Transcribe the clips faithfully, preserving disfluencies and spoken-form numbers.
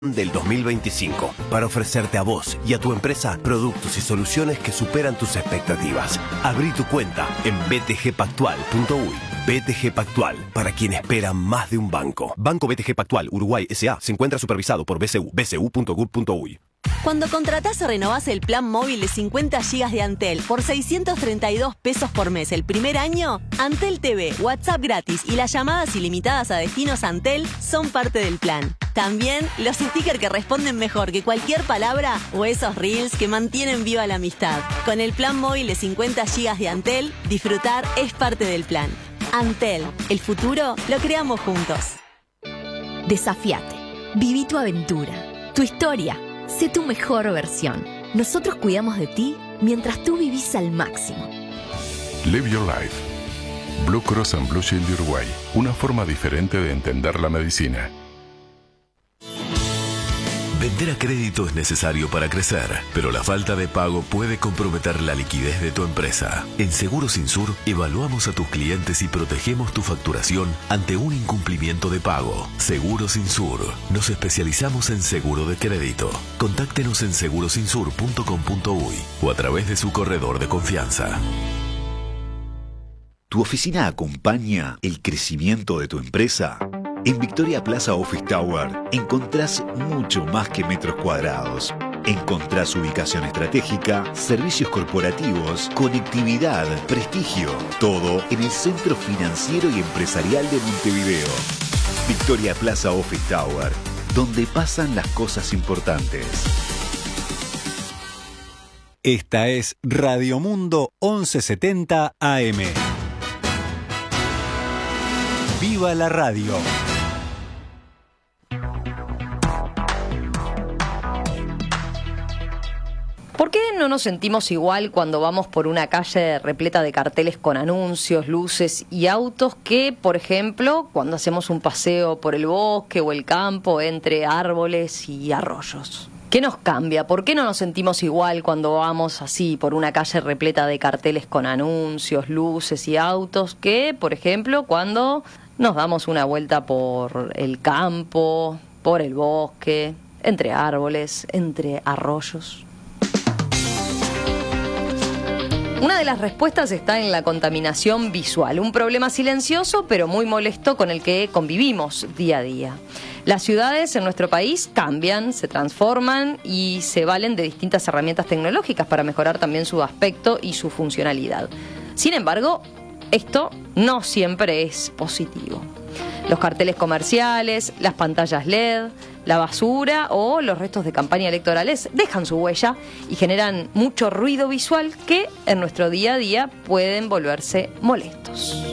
del dos mil veinticinco para ofrecerte a vos y a tu empresa productos y soluciones que superan tus expectativas. Abrí tu cuenta en b t g pactual punto u y. B T G Pactual, para quien espera más de un banco. Banco B T G Pactual Uruguay S A se encuentra supervisado por B C U, b c u punto gov punto u y. Cuando contratás o renovás el plan móvil de cincuenta gigas de Antel por seiscientos treinta y dos pesos por mes el primer año, Antel T V, WhatsApp gratis y las llamadas ilimitadas a destinos Antel son parte del plan. También los stickers que responden mejor que cualquier palabra o esos reels que mantienen viva la amistad. Con el plan móvil de cincuenta gigas de Antel, disfrutar es parte del plan. Antel, el futuro lo creamos juntos. Desafíate. Viví tu aventura, tu historia. Sé tu mejor versión. Nosotros cuidamos de ti mientras tú vivís al máximo. Live Your Life. Blue Cross and Blue Shield de Uruguay. Una forma diferente de entender la medicina. Vender a crédito es necesario para crecer, pero la falta de pago puede comprometer la liquidez de tu empresa. En Seguros Insur evaluamos a tus clientes y protegemos tu facturación ante un incumplimiento de pago. Seguros Insur. Nos especializamos en seguro de crédito. Contáctenos en seguros insur punto com punto u y o a través de su corredor de confianza. ¿Tu oficina acompaña el crecimiento de tu empresa? En Victoria Plaza Office Tower encontrás mucho más que metros cuadrados. Encontrás ubicación estratégica, servicios corporativos, conectividad, prestigio. Todo en el centro financiero y empresarial de Montevideo. Victoria Plaza Office Tower, donde pasan las cosas importantes. Esta es Radio Mundo once setenta A M. ¡Viva la radio! ¿Por qué no nos sentimos igual cuando vamos por una calle repleta de carteles con anuncios, luces y autos que, por ejemplo, cuando hacemos un paseo por el bosque o el campo entre árboles y arroyos? ¿Qué nos cambia? ¿Por qué no nos sentimos igual cuando vamos así por una calle repleta de carteles con anuncios, luces y autos que, por ejemplo, cuando nos damos una vuelta por el campo, por el bosque, entre árboles, entre arroyos? Una de las respuestas está en la contaminación visual, un problema silencioso pero muy molesto con el que convivimos día a día. Las ciudades en nuestro país cambian, se transforman y se valen de distintas herramientas tecnológicas para mejorar también su aspecto y su funcionalidad. Sin embargo, esto no siempre es positivo. Los carteles comerciales, las pantallas L E D, la basura o los restos de campaña electorales dejan su huella y generan mucho ruido visual que en nuestro día a día pueden volverse molestos.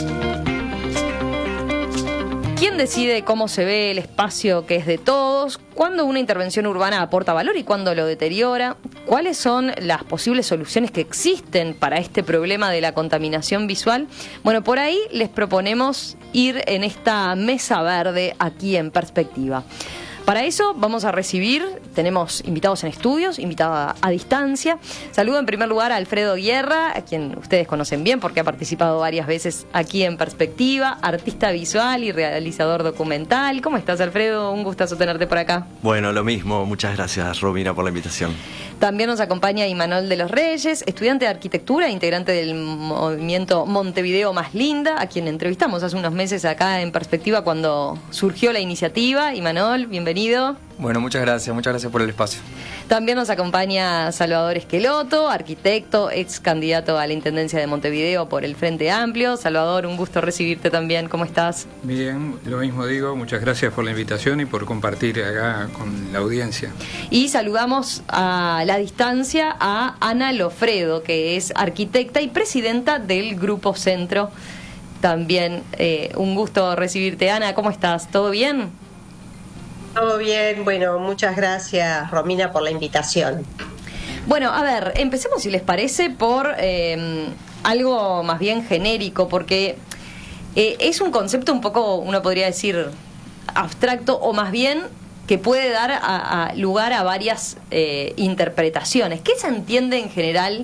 ¿Quién decide cómo se ve el espacio que es de todos? ¿Cuándo una intervención urbana aporta valor y cuándo lo deteriora? ¿Cuáles son las posibles soluciones que existen para este problema de la contaminación visual? Bueno, por ahí les proponemos ir en esta mesa verde aquí en Perspectiva. Para eso vamos a recibir, tenemos invitados en estudios, invitados a, a distancia. Saludo en primer lugar a Alfredo Guerra, a quien ustedes conocen bien porque ha participado varias veces aquí en Perspectiva, artista visual y realizador documental. ¿Cómo estás, Alfredo? Un gustazo tenerte por acá. Bueno, lo mismo. Muchas gracias, Romina, por la invitación. También nos acompaña Imanol de los Reyes, estudiante de arquitectura e integrante del movimiento Montevideo Más Linda, a quien entrevistamos hace unos meses acá en Perspectiva cuando surgió la iniciativa. Imanol, bienvenido. Bueno, muchas gracias, muchas gracias por el espacio. También nos acompaña Salvador Esqueloto, arquitecto, ex candidato a la Intendencia de Montevideo por el Frente Amplio. Salvador, un gusto recibirte también. ¿Cómo estás? Bien, lo mismo digo. Muchas gracias por la invitación y por compartir acá con la audiencia. Y saludamos a la distancia a Ana Lofredo, que es arquitecta y presidenta del Grupo Centro. También eh, un gusto recibirte, Ana. ¿Cómo estás? ¿Todo bien? Todo bien, bueno, muchas gracias, Romina, por la invitación. Bueno, a ver, empecemos, si les parece, por eh, algo más bien genérico, porque eh, es un concepto un poco, uno podría decir, abstracto, o más bien que puede dar a, a lugar a varias eh, interpretaciones. ¿Qué se entiende en general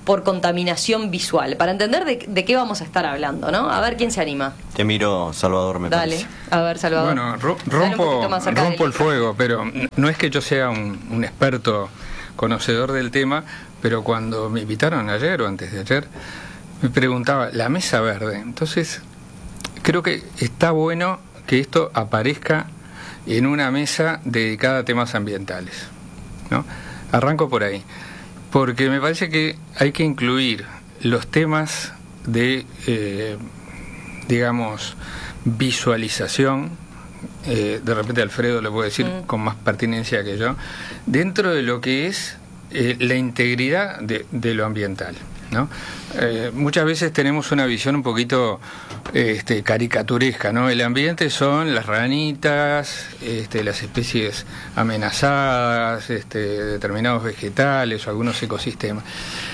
por contaminación visual, para entender de, de qué vamos a estar hablando, ¿no? A ver quién se anima. Te miro, Salvador, me Dale, parece. a ver, Salvador. Bueno, ro- rompo, rompo el fuego, pero no es que yo sea un, un experto conocedor del tema, pero cuando me invitaron ayer o antes de ayer, me preguntaba, la mesa verde. Entonces, creo que está bueno que esto aparezca en una mesa dedicada a temas ambientales, ¿no? Arranco por ahí, porque me parece que hay que incluir los temas de, eh, digamos, visualización, eh, de repente Alfredo lo puede decir mm. con más pertinencia que yo, dentro de lo que es eh, la integridad de, de lo ambiental, ¿no? Eh, muchas veces tenemos una visión un poquito este, caricaturesca, ¿no? El ambiente son las ranitas, este, las especies amenazadas, este, determinados vegetales o algunos ecosistemas.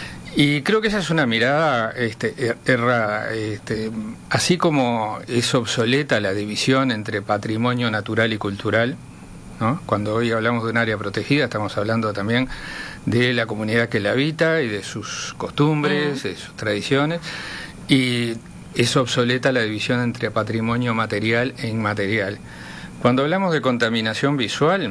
Y creo que esa es una mirada este, er- errada. Este, así como es obsoleta la división entre patrimonio natural y cultural, ¿no? Cuando hoy hablamos de un área protegida, estamos hablando también de la comunidad que la habita y de sus costumbres, de sus tradiciones, y es obsoleta la división entre patrimonio material e inmaterial. Cuando hablamos de contaminación visual,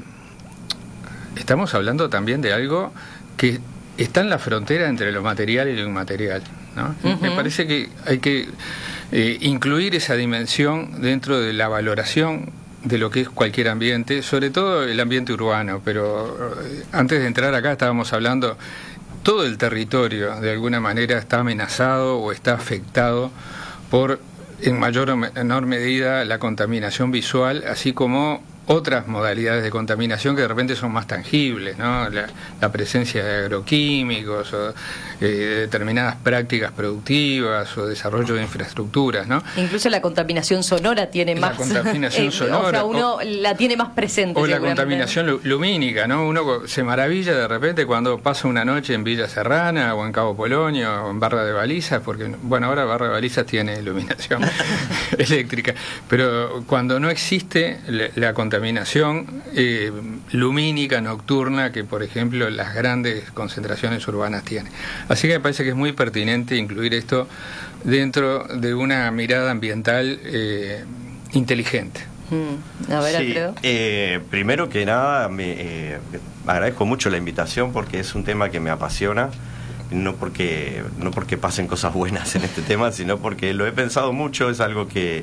estamos hablando también de algo que está en la frontera entre lo material y lo inmaterial, ¿no? Uh-huh. Me parece que hay que eh, incluir esa dimensión dentro de la valoración de lo que es cualquier ambiente, sobre todo el ambiente urbano, pero eh, antes de entrar acá estábamos hablando, todo el territorio de alguna manera está amenazado o está afectado por, en mayor o menor medida, la contaminación visual, así como otras modalidades de contaminación que de repente son más tangibles, ¿no? La, la presencia de agroquímicos o eh, determinadas prácticas productivas o desarrollo de infraestructuras, ¿no? Incluso la contaminación sonora tiene la más contaminación eh, sonora, o sea, uno o, la tiene más presente. O la contaminación lumínica, ¿no? Uno se maravilla de repente cuando pasa una noche en Villa Serrana o en Cabo Polonio o en Barra de Balizas, porque, bueno, ahora Barra de Balizas tiene iluminación eléctrica, pero cuando no existe la, la contaminación contaminación eh, lumínica nocturna que, por ejemplo, las grandes concentraciones urbanas tienen. Así que me parece que es muy pertinente incluir esto dentro de una mirada ambiental eh, inteligente. Mm. A ver, sí, Alfredo. Eh, primero que nada, me eh, agradezco mucho la invitación porque es un tema que me apasiona. No porque, no porque pasen cosas buenas en este tema, sino porque lo he pensado mucho, es algo que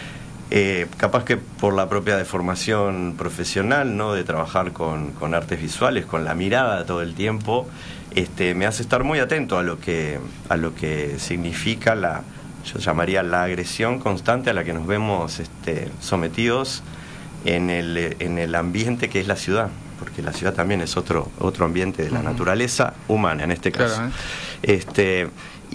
Eh, capaz que por la propia deformación profesional, ¿no? De trabajar con, con artes visuales, con la mirada todo el tiempo, este, me hace estar muy atento a lo que, a lo que significa la, yo llamaría la agresión constante a la que nos vemos este, sometidos en el, en el ambiente que es la ciudad, porque la ciudad también es otro, otro ambiente de la uh-huh. naturaleza humana en este caso. Claro, ¿eh? Este,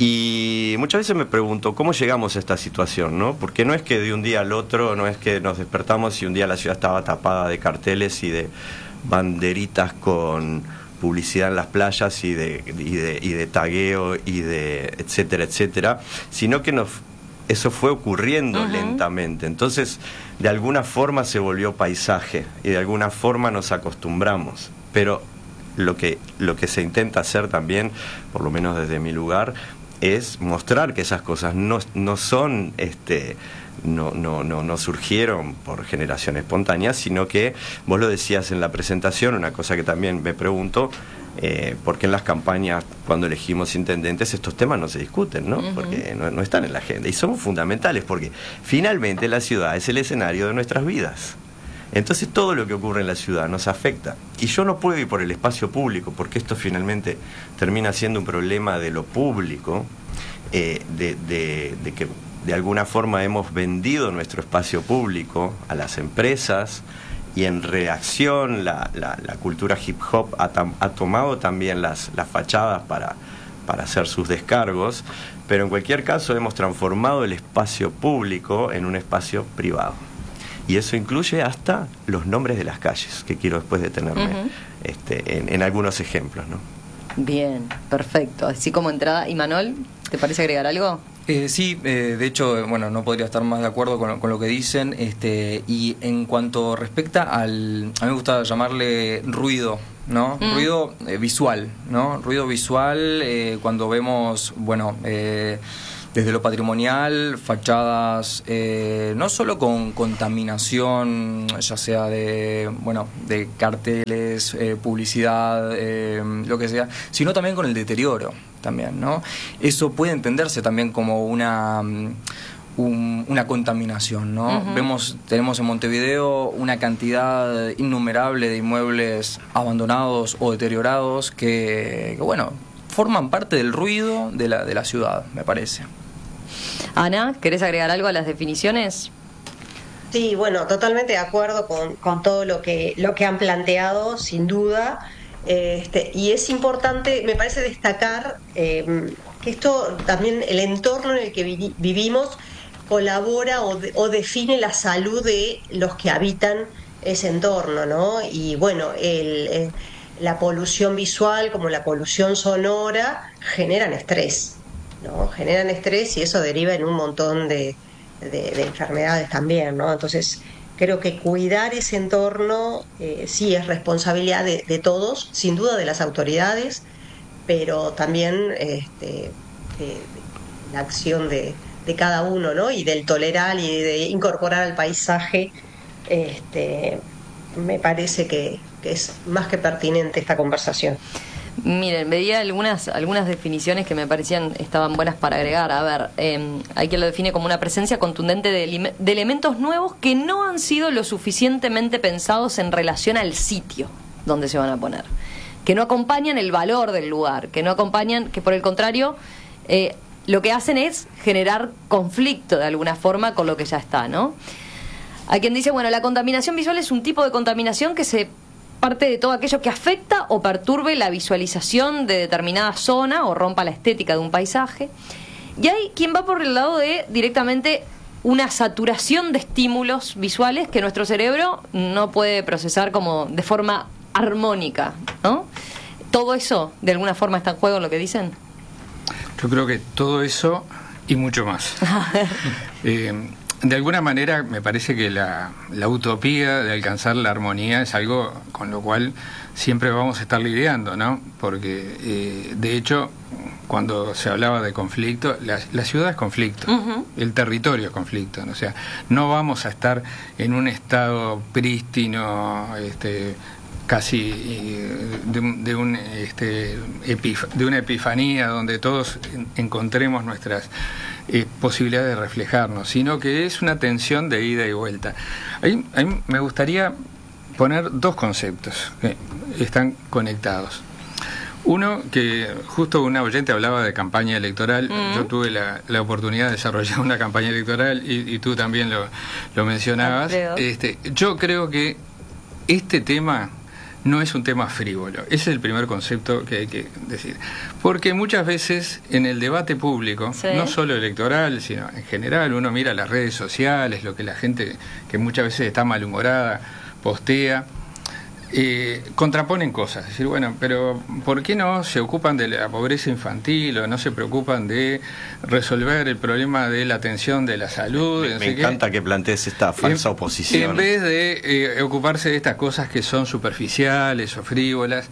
y muchas veces me pregunto cómo llegamos a esta situación, ¿no? Porque no es que de un día al otro, no es que nos despertamos y un día la ciudad estaba tapada de carteles y de banderitas con publicidad en las playas y de, y de, y de tagueo y de etcétera, etcétera, sino que nos, eso fue ocurriendo uh-huh. lentamente. Entonces, de alguna forma se volvió paisaje y de alguna forma nos acostumbramos, pero lo que, lo que se intenta hacer también, por lo menos desde mi lugar, es mostrar que esas cosas no, no son, este, no, no, no, no surgieron por generación espontánea, sino que, vos lo decías en la presentación, una cosa que también me pregunto, eh, ¿por qué en las campañas, cuando elegimos intendentes, estos temas no se discuten, ¿no? Uh-huh. Porque no, no están en la agenda, y son fundamentales, porque finalmente la ciudad es el escenario de nuestras vidas. Entonces todo lo que ocurre en la ciudad nos afecta. Y yo no puedo ir por el espacio público, porque esto finalmente termina siendo un problema de lo público, eh, de, de, de que de alguna forma hemos vendido nuestro espacio público a las empresas, y en reacción la, la, la cultura hip hop ha, tam, ha tomado también las, las fachadas para, para hacer sus descargos, pero en cualquier caso hemos transformado el espacio público en un espacio privado. Y eso incluye hasta los nombres de las calles, que quiero después detenerme uh-huh. este, en, en algunos ejemplos, ¿no? Bien, perfecto. Así como entrada. ¿Y Manol, te parece agregar algo? Eh, sí, eh, de hecho, bueno, no podría estar más de acuerdo con, con lo que dicen. Este, y en cuanto respecta al, a mí me gusta llamarle ruido ¿no? Mm. Ruido eh, visual, ¿no? Ruido visual eh, cuando vemos, bueno, eh, desde lo patrimonial, fachadas eh, no solo con contaminación, ya sea de, bueno, de carteles, eh, publicidad, eh, lo que sea, sino también con el deterioro, también, ¿no? Eso puede entenderse también como una... Un, una contaminación, ¿no? Uh-huh. Vemos, tenemos en Montevideo una cantidad innumerable de inmuebles abandonados o deteriorados que, que bueno, forman parte del ruido de la, de la ciudad, me parece. Ana, ¿querés agregar algo a las definiciones? Sí, bueno, totalmente de acuerdo con, con todo lo que, lo que han planteado, sin duda. Este, y es importante, me parece, destacar eh, que esto también, el entorno en el que vi- vivimos, colabora o, de, o define la salud de los que habitan ese entorno, ¿no? Y bueno, el, el, la polución visual como la polución sonora generan estrés, ¿no? Generan estrés y eso deriva en un montón de, de, de enfermedades también, ¿no? Entonces, creo que cuidar ese entorno eh, sí es responsabilidad de, de todos, sin duda de las autoridades, pero también este, de, de la acción de de cada uno, ¿no? Y del tolerar y de incorporar al paisaje, este, me parece que, que es más que pertinente esta conversación. Miren, veía algunas algunas definiciones que me parecían estaban buenas para agregar. A ver, eh, hay quien lo define como una presencia contundente de, ele- de elementos nuevos que no han sido lo suficientemente pensados en relación al sitio donde se van a poner, que no acompañan el valor del lugar, que no acompañan, que por el contrario... Eh, lo que hacen es generar conflicto de alguna forma con lo que ya está, ¿no? Hay quien dice, bueno, la contaminación visual es un tipo de contaminación que se parte de todo aquello que afecta o perturbe la visualización de determinada zona o rompa la estética de un paisaje. Y hay quien va por el lado de directamente una saturación de estímulos visuales que nuestro cerebro no puede procesar como de forma armónica, ¿no? ¿Todo eso de alguna forma está en juego en lo que dicen? Yo creo que todo eso y mucho más. eh, de alguna manera me parece que la, la utopía de alcanzar la armonía es algo con lo cual siempre vamos a estar lidiando, ¿no? Porque eh, de hecho cuando se hablaba de conflicto, la, la ciudad es conflicto, uh-huh. El territorio es conflicto, ¿no? O sea, no vamos a estar en un estado prístino, este casi de, de, un, este, epif- de una epifanía donde todos encontremos nuestras eh, posibilidades de reflejarnos, sino que es una tensión de ida y vuelta. Ahí, ahí me gustaría poner dos conceptos que están conectados. Uno, que justo una oyente hablaba de campaña electoral. Mm. Yo tuve la, la oportunidad de desarrollar una campaña electoral y, y tú también lo, lo mencionabas. Este, yo creo que este tema no es un tema frívolo. Ese es el primer concepto que hay que decir. Porque muchas veces en el debate público, sí. No solo electoral, sino en general, uno mira las redes sociales, lo que la gente, que muchas veces está malhumorada, postea, eh, contraponen cosas. Es decir, bueno, pero ¿por qué no se ocupan de la pobreza infantil o no se preocupan de resolver el problema de la atención de la salud? Me, no me sé encanta qué. que plantees esta falsa en, oposición. En vez de eh, ocuparse de estas cosas que son superficiales o frívolas.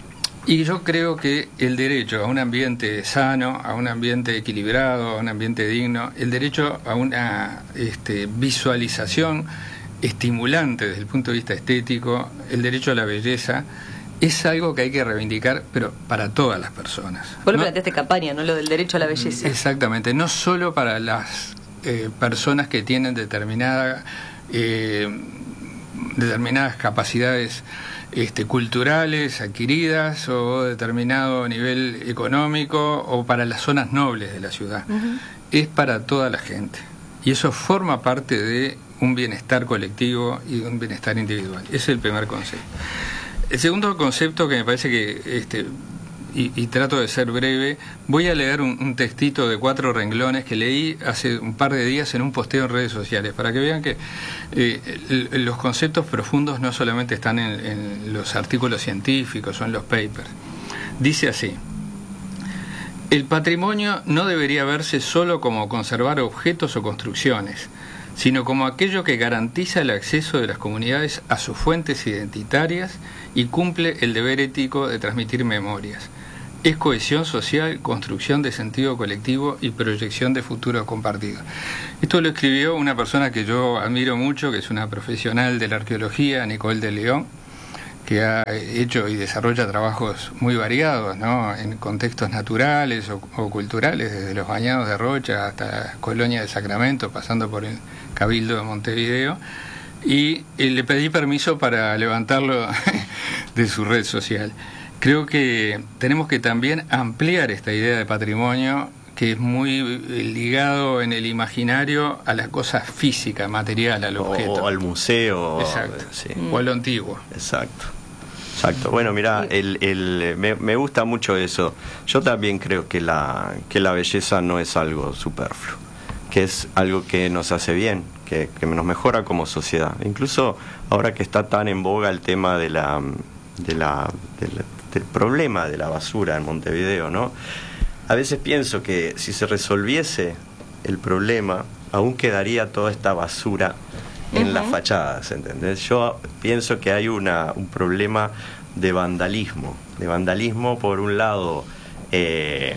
Y yo creo que el derecho a un ambiente sano, a un ambiente equilibrado, a un ambiente digno, el derecho a una este, visualización estimulante desde el punto de vista estético, el derecho a la belleza, es algo que hay que reivindicar, pero para todas las personas. Vos lo ¿no? planteaste campaña, ¿no? Lo del derecho a la belleza. Exactamente, no solo para las eh, personas que tienen determinada, eh, determinadas capacidades este, culturales adquiridas o determinado nivel económico o para las zonas nobles de la ciudad. Uh-huh. Es para toda la gente. Y eso forma parte de un bienestar colectivo y un bienestar individual. Ese es el primer concepto. El segundo concepto que me parece que, este, y, y trato de ser breve, voy a leer un, un textito de cuatro renglones que leí hace un par de días en un posteo en redes sociales, para que vean que eh, el, los conceptos profundos no solamente están en, en los artículos científicos o en los papers. Dice así: el patrimonio no debería verse solo como conservar objetos o construcciones, sino como aquello que garantiza el acceso de las comunidades a sus fuentes identitarias y cumple el deber ético de transmitir memorias. Es cohesión social, construcción de sentido colectivo y proyección de futuro compartido. Esto lo escribió una persona que yo admiro mucho, que es una profesional de la arqueología, Nicole de León, que ha hecho y desarrolla trabajos muy variados, ¿no?, en contextos naturales o, o culturales, desde los Bañados de Rocha hasta la Colonia de Sacramento, pasando por el Cabildo de Montevideo, y, y le pedí permiso para levantarlo de su red social. Creo que tenemos que también ampliar esta idea de patrimonio, que es muy ligado en el imaginario a la cosa física, material, al objeto. O, o al museo. Exacto. Sí. O a lo antiguo. Exacto. Exacto. Bueno, mira, el, el, me, me gusta mucho eso. Yo también creo que la, que la belleza no es algo superfluo, que es algo que nos hace bien, que, que nos mejora como sociedad. Incluso ahora que está tan en boga el tema de la, de la, de la del problema de la basura en Montevideo, ¿no? A veces pienso que si se resolviese el problema, aún quedaría toda esta basura en uh-huh. las fachadas, ¿entendés? Yo pienso que hay una, un problema de vandalismo, de vandalismo por un lado, eh,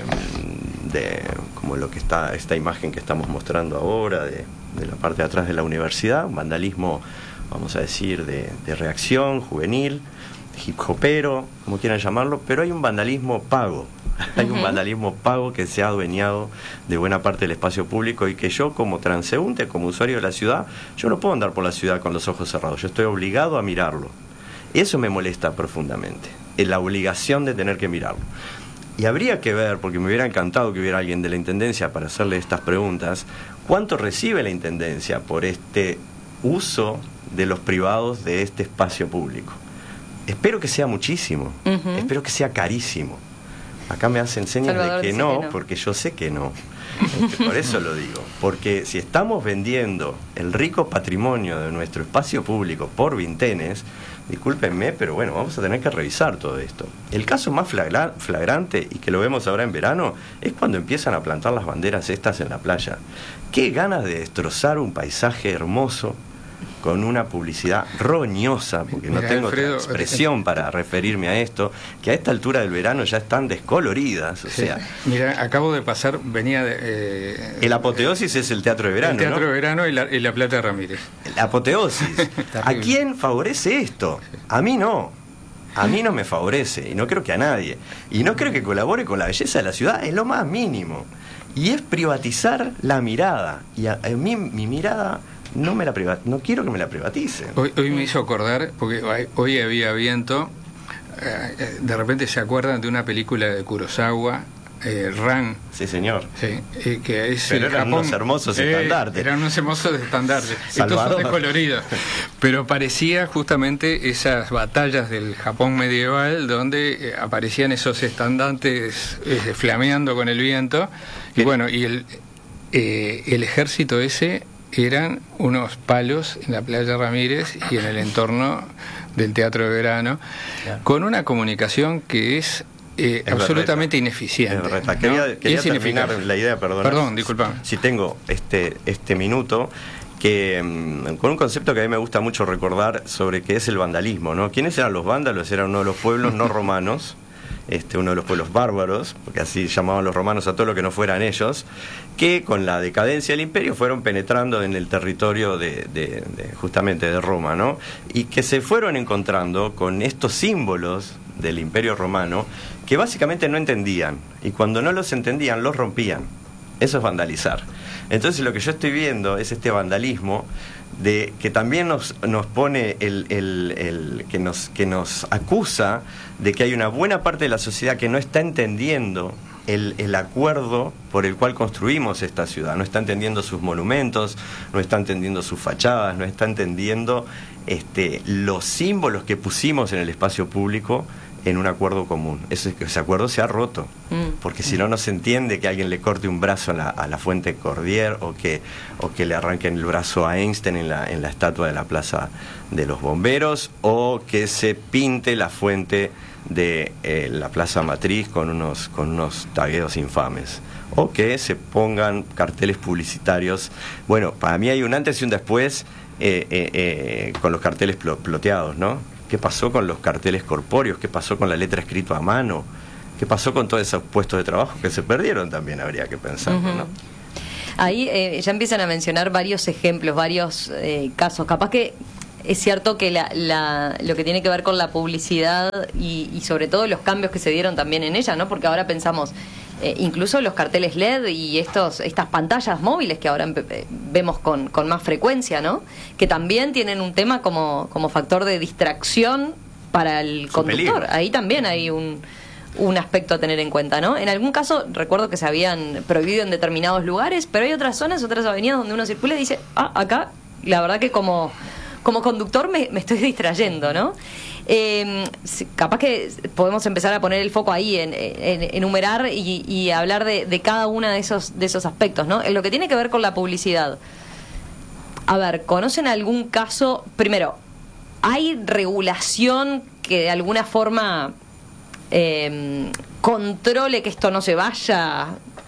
de como lo que está, esta imagen que estamos mostrando ahora, de, de la parte de atrás de la universidad, un vandalismo, vamos a decir, de, de reacción juvenil, hip hopero, como quieran llamarlo, pero hay un vandalismo pago, hay uh-huh. un vandalismo pago que se ha adueñado de buena parte del espacio público y que yo como transeúnte, como usuario de la ciudad, yo no puedo andar por la ciudad con los ojos cerrados, yo estoy obligado a mirarlo. Eso me molesta profundamente, es la obligación de tener que mirarlo. Y habría que ver, porque me hubiera encantado que hubiera alguien de la Intendencia para hacerle estas preguntas, ¿cuánto recibe la Intendencia por este uso de los privados de este espacio público? Espero que sea muchísimo, uh-huh. espero que sea carísimo. Acá me hacen señas Salvador de que no, que no, porque yo sé que no. Este, por eso lo digo. Porque si estamos vendiendo el rico patrimonio de nuestro espacio público por vintenes, discúlpenme, pero bueno, vamos a tener que revisar todo esto. El caso más flagra- flagrante, y que lo vemos ahora en verano, es cuando empiezan a plantar las banderas estas en la playa. Qué ganas de destrozar un paisaje hermoso con una publicidad roñosa, porque no Mira, tengo Alfredo, otra expresión para referirme a esto, que a esta altura del verano ya están descoloridas, o sí. sea... Mira, acabo de pasar, venía de... Eh, el apoteosis es el Teatro de Verano, El Teatro ¿no? de Verano y la, y la Plata Ramírez. La apoteosis. ¿A quién favorece esto? A mí no. A mí no me favorece, y no creo que a nadie. Y no creo que colabore con la belleza de la ciudad, es lo más mínimo. Y es privatizar la mirada. Y a, a mí, mi mirada... No me la priva- no quiero que me la privaticen. Hoy, hoy me hizo acordar, porque hoy había viento, eh, de repente se acuerdan de una película de Kurosawa, eh, Ran. Sí, señor. Sí, eh, que es Pero el eran Japón, unos hermosos eh, estandartes. Eran unos hermosos estandartes. Salvador. Estos son descoloridos. Pero parecía justamente esas batallas del Japón medieval donde eh, aparecían esos estandartes eh, flameando con el viento. Y bueno, y el, eh, el ejército ese... eran unos palos en la playa Ramírez y en el entorno del Teatro de Verano, claro. con una comunicación que es, eh, es absolutamente berreta. ineficiente. Es berreta. Quería, ¿no? quería es terminar la idea, perdón. Perdón, disculpame. Si tengo este, este minuto, que mmm, con un concepto que a mí me gusta mucho recordar sobre qué es el vandalismo, ¿no? ¿Quiénes eran los vándalos? Eran uno de los pueblos no romanos, Este, uno de los pueblos bárbaros, porque así llamaban los romanos a todo lo que no fueran ellos, que con la decadencia del imperio fueron penetrando en el territorio de, de, de justamente de Roma, ¿no? Y que se fueron encontrando con estos símbolos del imperio romano que básicamente no entendían, y cuando no los entendían los rompían. Eso es vandalizar. Entonces lo que yo estoy viendo es este vandalismo de que también nos, nos pone el, el, el que nos que nos acusa de que hay una buena parte de la sociedad que no está entendiendo el, el acuerdo por el cual construimos esta ciudad, no está entendiendo sus monumentos, no está entendiendo sus fachadas, no está entendiendo este, los símbolos que pusimos en el espacio público en un acuerdo común. Ese, ese acuerdo se ha roto, porque si no, no se entiende que alguien le corte un brazo a la, a la fuente Cordier, o que, o que le arranquen el brazo a Einstein en la, en la estatua de la Plaza de los Bomberos, o que se pinte la fuente de eh, la Plaza Matriz con unos, con unos tagueos infames, o que se pongan carteles publicitarios. Bueno, para mí hay un antes y un después eh, eh, eh, con los carteles plo- ploteados, ¿no? ¿Qué pasó con los carteles corpóreos? ¿Qué pasó con la letra escrita a mano? ¿Qué pasó con todos esos puestos de trabajo que se perdieron? También habría que pensar, uh-huh. ¿no? Ahí eh, ya empiezan a mencionar varios ejemplos, varios eh, casos. Capaz que es cierto que la, la, lo que tiene que ver con la publicidad y, y sobre todo los cambios que se dieron también en ella, ¿no? Porque ahora pensamos, eh, incluso los carteles L E D y estos estas pantallas móviles que ahora eh, vemos con, con más frecuencia, ¿no? Que también tienen un tema como, como factor de distracción para el Su conductor. peligro. Ahí también hay un... un aspecto a tener en cuenta, ¿no? En algún caso, recuerdo que se habían prohibido en determinados lugares, pero hay otras zonas, otras avenidas donde uno circula y dice, ah, acá, la verdad que como, como conductor me, me estoy distrayendo, ¿no? Eh, capaz que podemos empezar a poner el foco ahí, en, en enumerar y, y hablar de, de cada uno de esos, de esos aspectos, ¿no? En lo que tiene que ver con la publicidad. A ver, ¿conocen algún caso? Primero, ¿hay regulación que de alguna forma... Eh, controle que esto no se vaya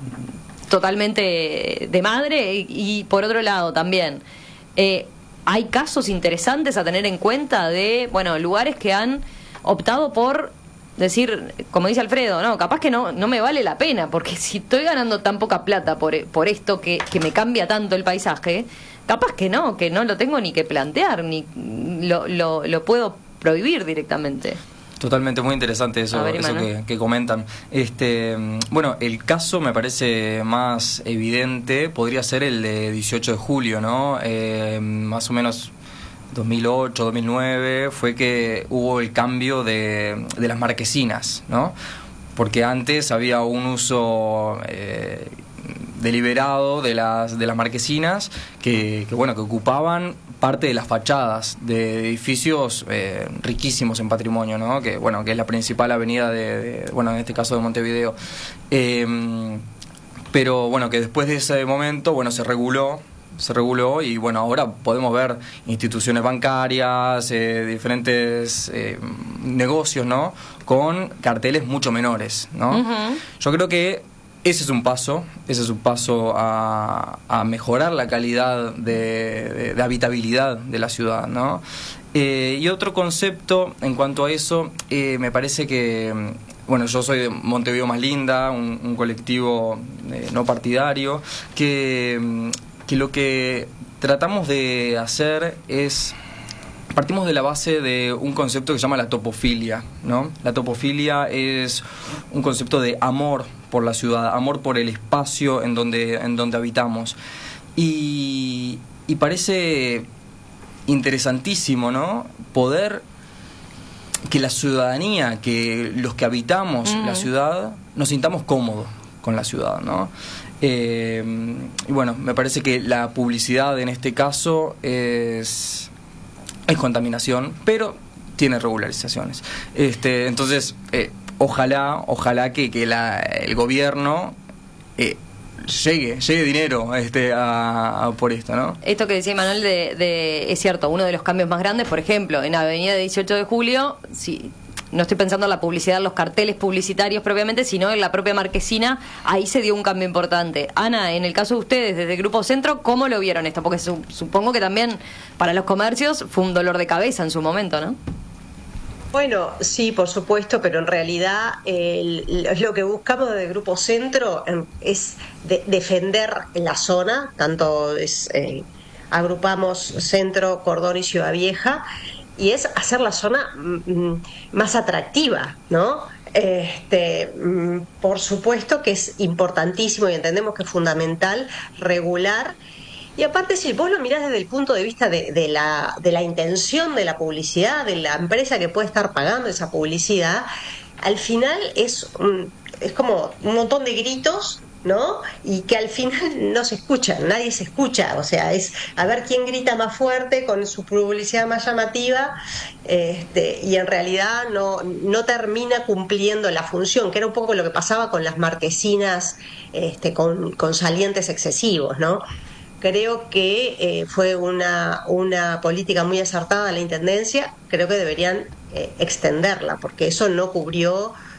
totalmente de madre? Y, y por otro lado también eh, hay casos interesantes a tener en cuenta de, bueno, lugares que han optado por decir, como dice Alfredo, no, capaz que no, no me vale la pena, porque si estoy ganando tan poca plata por, por esto que, que me cambia tanto el paisaje, capaz que no, que no lo tengo ni que plantear, ni lo, lo, lo puedo prohibir directamente. Totalmente, muy interesante eso, ver, eso que, que comentan. Este, bueno, el caso me parece más evidente, podría ser el de dieciocho de julio, ¿no? Eh, más o menos dos mil ocho, dos mil nueve, fue que hubo el cambio de, de las marquesinas, ¿no? Porque antes había un uso eh, deliberado de las, de las marquesinas que, que, bueno, que ocupaban parte de las fachadas de edificios eh, riquísimos en patrimonio, ¿no? Que, bueno, que es la principal avenida de, de bueno, en este caso de Montevideo. Eh, pero, bueno, que después de ese momento, bueno, se reguló, se reguló y, bueno, ahora podemos ver instituciones bancarias, eh, diferentes eh, negocios, ¿no? Con carteles mucho menores, ¿no? Uh-huh. Yo creo que ese es un paso, ese es un paso a, a mejorar la calidad de, de, de habitabilidad de la ciudad, ¿no? Eh, y otro concepto en cuanto a eso, eh, me parece que, bueno, yo soy de Montevideo Más Linda, un, un colectivo eh, no partidario, que, que lo que tratamos de hacer es... Partimos de la base de un concepto que se llama la topofilia, ¿no? La topofilia es un concepto de amor por la ciudad, amor por el espacio en donde, en donde habitamos. Y, y parece interesantísimo, ¿no? Poder que la ciudadanía, que los que habitamos mm. la ciudad, nos sintamos cómodos con la ciudad, ¿no? Eh, y bueno, me parece que la publicidad en este caso es... es contaminación, pero tiene regularizaciones. Este, entonces, eh, ojalá, ojalá que, que la, el gobierno eh, llegue, llegue dinero este, a, a por esto, ¿no? Esto que decía Manuel de, de, es cierto, uno de los cambios más grandes, por ejemplo, en Avenida dieciocho de julio, si no estoy pensando en la publicidad, los carteles publicitarios propiamente, sino en la propia marquesina, ahí se dio un cambio importante. Ana, en el caso de ustedes, desde el Grupo Centro, ¿cómo lo vieron esto? Porque su, supongo que también para los comercios fue un dolor de cabeza en su momento, ¿no? Bueno, sí, por supuesto, pero en realidad eh, lo que buscamos desde el Grupo Centro es de, defender la zona, tanto es, eh, agrupamos Centro, Cordón y Ciudad Vieja, y es hacer la zona mm, más atractiva, ¿no? Este, mm, por supuesto que es importantísimo y entendemos que es fundamental regular. Y aparte, si vos lo mirás desde el punto de vista de, de, la, de la intención de la publicidad, de la empresa que puede estar pagando esa publicidad, al final es, un, es como un montón de gritos, ¿no? Y que al final no se escuchan, nadie se escucha, o sea, es a ver quién grita más fuerte con su publicidad más llamativa, este, y en realidad no, no termina cumpliendo la función, que era un poco lo que pasaba con las marquesinas este, con, con salientes excesivos, ¿no? Creo que eh, fue una, una política muy acertada de la Intendencia, creo que deberían eh, extenderla, porque eso no cubrió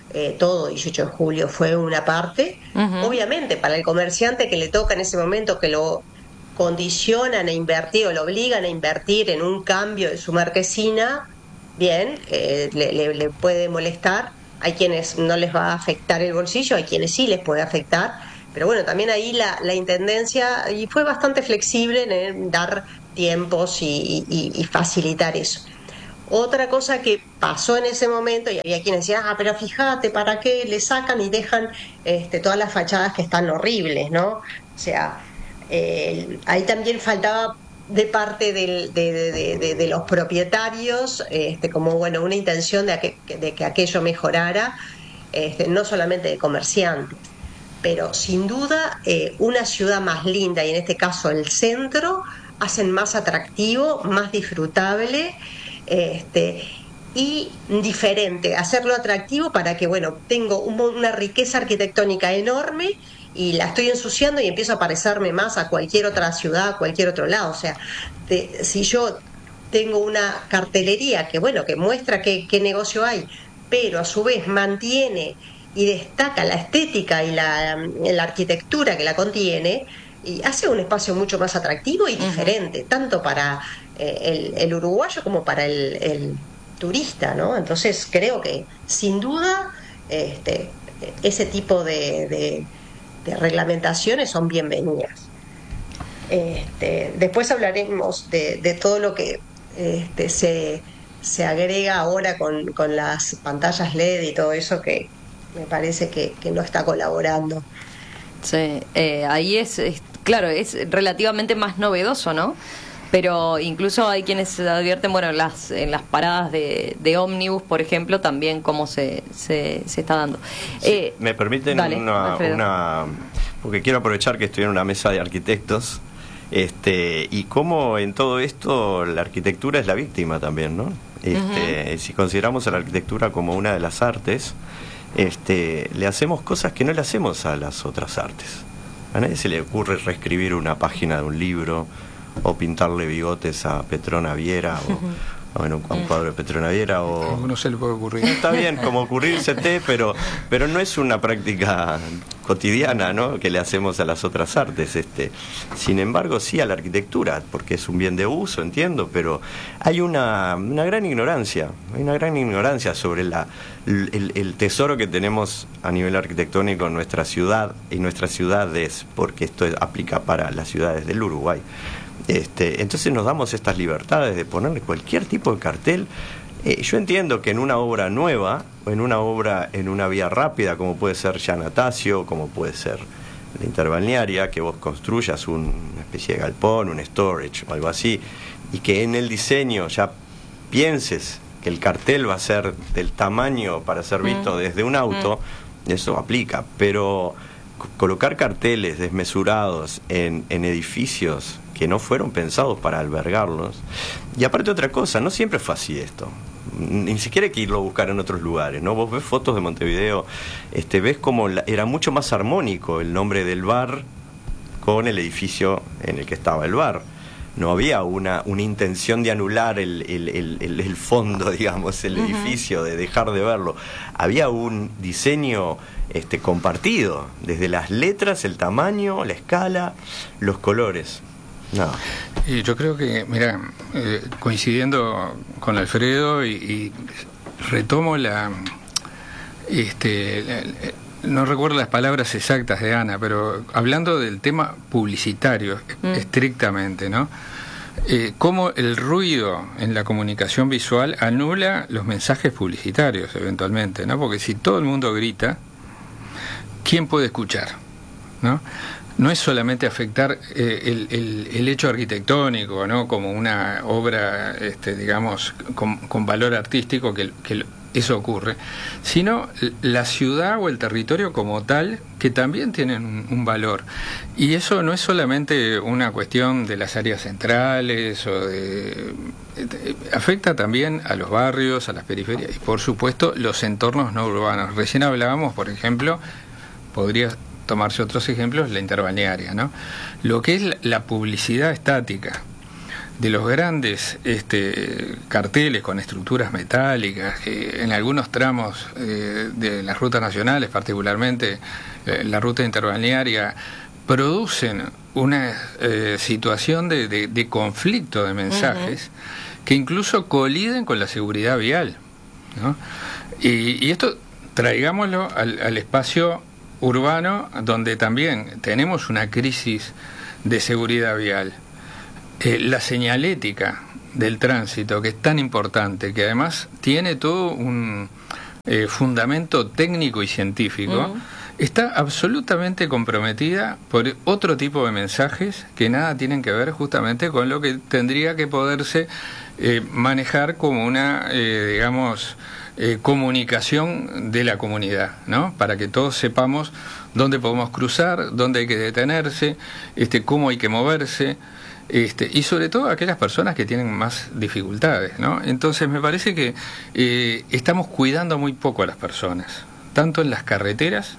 eh, todo dieciocho de julio fue una parte. Uh-huh. Obviamente, para el comerciante que le toca en ese momento, que lo condicionan a invertir o lo obligan a invertir en un cambio de su marquesina, bien, eh, le, le, le puede molestar. Hay quienes no les va a afectar el bolsillo, hay quienes sí les puede afectar, pero bueno, también ahí la, la intendencia y fue bastante flexible en dar tiempos y, y, y facilitar eso. Otra cosa que pasó en ese momento, y había quienes decían, ah, pero fíjate, ¿para qué le sacan y dejan este, todas las fachadas que están horribles, ¿no? O sea, eh, ahí también faltaba de parte del, de, de, de, de los propietarios, este, como bueno, una intención de, aqu- de que aquello mejorara, este, no solamente de comerciantes, pero sin duda eh, una ciudad más linda, y en este caso el centro, hacen más atractivo, más disfrutable, este, y diferente, hacerlo atractivo para que, bueno, tengo un, una riqueza arquitectónica enorme y la estoy ensuciando y empiezo a parecerme más a cualquier otra ciudad, a cualquier otro lado. O sea, de, si yo tengo una cartelería que, bueno, que muestra qué, qué negocio hay, pero a su vez mantiene y destaca la estética y la, la arquitectura que la contiene, y hace un espacio mucho más atractivo y diferente, uh-huh. tanto para eh, el, el uruguayo como para el, el turista, ¿no? Entonces creo que sin duda este, ese tipo de, de, de reglamentaciones son bienvenidas. Este, después hablaremos de, de todo lo que este, se, se agrega ahora con, con las pantallas L E D y todo eso, que me parece que, que no está colaborando. Sí, eh, ahí es, es, claro, es relativamente más novedoso, ¿no? Pero incluso hay quienes advierten, bueno, en las, en las paradas de, de ómnibus, por ejemplo, también cómo se, se, se está dando. Sí, eh, me permiten dale, una, una... Porque quiero aprovechar que estoy en una mesa de arquitectos, este, y cómo en todo esto la arquitectura es la víctima también, ¿no? Este, uh-huh. Si consideramos a la arquitectura como una de las artes, este, le hacemos cosas que no le hacemos a las otras artes. A nadie se le ocurre reescribir una página de un libro o pintarle bigotes a Petrona Viera o, o bueno, a un cuadro de Petrona Viera o... A alguno se le puede ocurrir. Está bien, como ocurrirse té, pero, pero no es una práctica cotidiana, ¿no?, que le hacemos a las otras artes. Este, sin embargo, sí a la arquitectura, porque es un bien de uso, entiendo, pero hay una, una gran ignorancia, hay una gran ignorancia sobre la, el, el tesoro que tenemos a nivel arquitectónico en nuestra ciudad y nuestras ciudades, porque esto aplica para las ciudades del Uruguay. Este, entonces nos damos estas libertades de ponerle cualquier tipo de cartel. Eh, yo entiendo que en una obra nueva, o en una obra en una vía rápida, como puede ser Gian Atasio, como puede ser la Interbalnearia, que vos construyas un, una especie de galpón, un storage o algo así, y que en el diseño ya pienses que el cartel va a ser del tamaño para ser visto mm. desde un auto, mm. eso aplica. Pero colocar carteles desmesurados en, en edificios que no fueron pensados para albergarlos. Y aparte otra cosa, no siempre fue así esto. Ni siquiera hay que irlo a buscar en otros lugares, ¿no? Vos ves fotos de Montevideo, este, ves como la, era mucho más armónico el nombre del bar con el edificio en el que estaba el bar. No había una, una intención de anular el, el, el, el, el fondo, digamos, el uh-huh. edificio, de dejar de verlo. Había un diseño este, compartido, desde las letras, el tamaño, la escala, los colores. No. Y yo creo que, mira, eh, coincidiendo con Alfredo y, y retomo la, este, la, no recuerdo las palabras exactas de Ana, pero hablando del tema publicitario mm. estrictamente, ¿no? Eh, cómo el ruido en la comunicación visual anula los mensajes publicitarios eventualmente, ¿no? Porque si todo el mundo grita, ¿quién puede escuchar? ¿No? No es solamente afectar eh, el, el, el hecho arquitectónico, ¿no?, como una obra, este, digamos, con, con valor artístico, que, que eso ocurre, sino la ciudad o el territorio como tal, que también tienen un, un valor. Y eso no es solamente una cuestión de las áreas centrales, o de, de, afecta también a los barrios, a las periferias y, por supuesto, los entornos no urbanos. Recién hablábamos, por ejemplo, podría tomarse otros ejemplos, la Interbalnearia, ¿no? Lo que es la publicidad estática, de los grandes este, carteles con estructuras metálicas, que en algunos tramos eh, de las rutas nacionales, particularmente eh, la ruta interbalnearia, producen una eh, situación de, de, de conflicto de mensajes uh-huh. que incluso coliden con la seguridad vial, ¿no? Y, y esto traigámoslo al, al espacio urbano, donde también tenemos una crisis de seguridad vial. Eh, la señalética del tránsito, que es tan importante, que además tiene todo un eh, fundamento técnico y científico, uh-huh. está absolutamente comprometida por otro tipo de mensajes que nada tienen que ver justamente con lo que tendría que poderse eh, manejar como una, eh, digamos, eh, comunicación de la comunidad, ¿no? Para que todos sepamos dónde podemos cruzar, dónde hay que detenerse, este, cómo hay que moverse. Este, y sobre todo aquellas personas que tienen más dificultades, ¿no? Entonces me parece que eh, estamos cuidando muy poco a las personas, tanto en las carreteras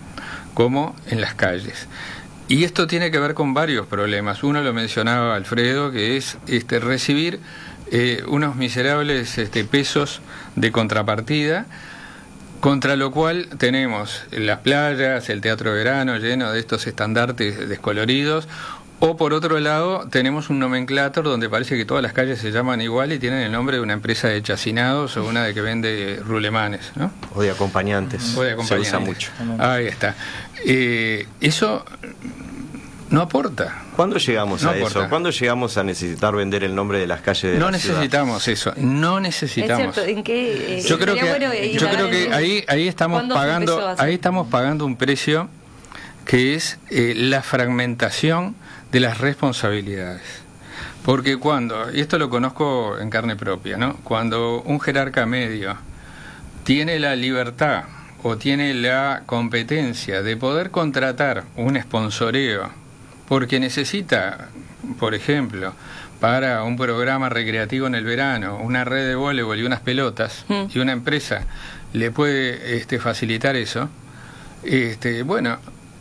como en las calles. Y esto tiene que ver con varios problemas. Uno lo mencionaba Alfredo, que es este, recibir eh, unos miserables este, pesos de contrapartida, contra lo cual tenemos las playas, el teatro de verano lleno de estos estandartes descoloridos. O por otro lado, tenemos un nomenclator donde parece que todas las calles se llaman igual y tienen el nombre de una empresa de chacinados o una de que vende rulemanes, ¿no? O de acompañantes. O de acompañantes. Se usa mucho. Ahí está. Eh, eso no aporta. ¿Cuándo llegamos no a aporta. eso? ¿Cuándo llegamos a necesitar vender el nombre de las calles de no la ciudad? No necesitamos eso. No necesitamos. Es cierto. ¿En qué? Eh, yo creo que, bueno yo creo que ahí, ahí estamos pagando, ahí estamos pagando un precio que es eh, la fragmentación de las responsabilidades. Porque cuando, y esto lo conozco en carne propia, ¿no? Cuando un jerarca medio tiene la libertad o tiene la competencia de poder contratar un sponsoreo porque necesita, por ejemplo, para un programa recreativo en el verano, una red de voleibol y unas pelotas, mm. y una empresa le puede este, facilitar eso, este, bueno,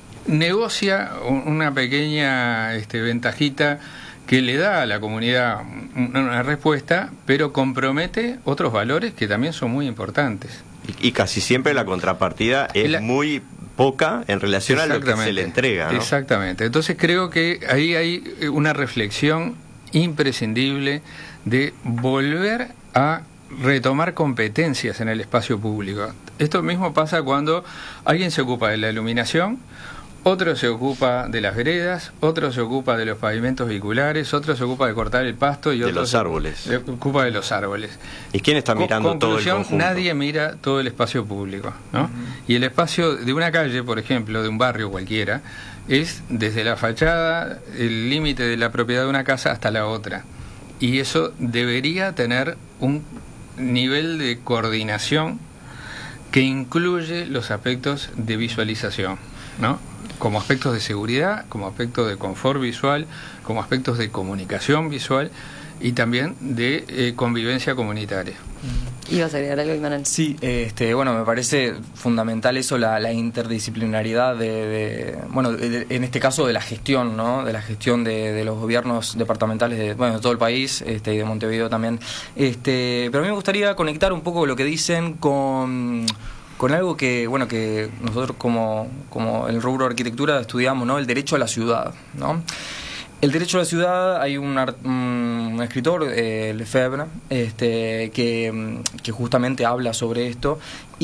negocia una pequeña este, ventajita que le da a la comunidad una respuesta, pero compromete otros valores que también son muy importantes. Y, y casi siempre la contrapartida es la... muy poca en relación a lo que se le entrega, ¿no? Exactamente. Entonces creo que ahí hay una reflexión imprescindible de volver a retomar competencias en el espacio público. Esto mismo pasa cuando alguien se ocupa de la iluminación, otro se ocupa de las veredas, otro se ocupa de los pavimentos vehiculares, otro se ocupa de cortar el pasto y de otro los árboles. se ocupa de los árboles. ¿Y quién está mirando todo el conjunto? Nadie mira todo el espacio público, ¿no? Uh-huh. Y el espacio de una calle, por ejemplo, de un barrio cualquiera, es desde la fachada, el límite de la propiedad de una casa hasta la otra. Y eso debería tener un nivel de coordinación que incluye los aspectos de visualización, ¿no? Como aspectos de seguridad, como aspectos de confort visual, como aspectos de comunicación visual y también de eh, convivencia comunitaria. ¿Ibas a agregar algo, Imanol? Sí, este, bueno, me parece fundamental eso, la, la interdisciplinaridad de, de bueno, de, en este caso de la gestión, ¿no? De la gestión de, de los gobiernos departamentales de, bueno, de todo el país, este, y de Montevideo también. Este, pero a mí me gustaría conectar un poco lo que dicen con con algo que, bueno, que nosotros como, como el rubro de arquitectura estudiamos, ¿no? El derecho a la ciudad, ¿no? El derecho a la ciudad, hay un, un escritor, eh, Lefebvre, este, que, que justamente habla sobre esto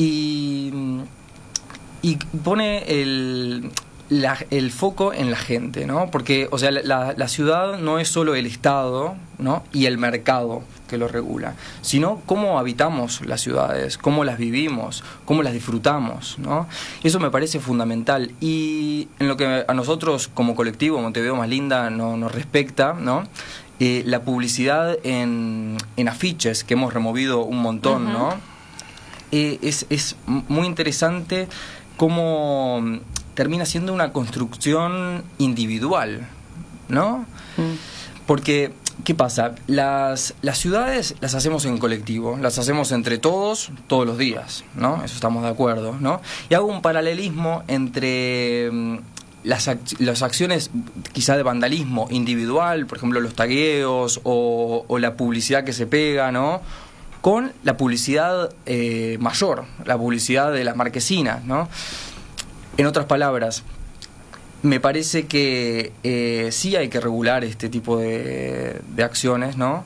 y, y pone el, la, el foco en la gente, ¿no? Porque, o sea, la, la ciudad no es solo el Estado, ¿no? Y el mercado que lo regula, sino cómo habitamos las ciudades, cómo las vivimos, cómo las disfrutamos, ¿no? Eso me parece fundamental. Y en lo que a nosotros como colectivo Montevideo Más Linda no, nos respecta, ¿no? Eh, la publicidad en, en afiches, que hemos removido un montón, uh-huh. ¿no? Eh, es, es muy interesante cómo termina siendo una construcción individual, ¿no? Uh-huh. Porque ¿qué pasa? Las, las ciudades las hacemos en colectivo, las hacemos entre todos, todos los días, ¿no? Eso estamos de acuerdo, ¿no? Y hago un paralelismo entre las, ac- las acciones quizá de vandalismo individual, por ejemplo los tagueos o, o la publicidad que se pega, ¿no? Con la publicidad eh, mayor, la publicidad de las marquesinas, ¿no? En otras palabras, me parece que eh, sí hay que regular este tipo de, de acciones, ¿no?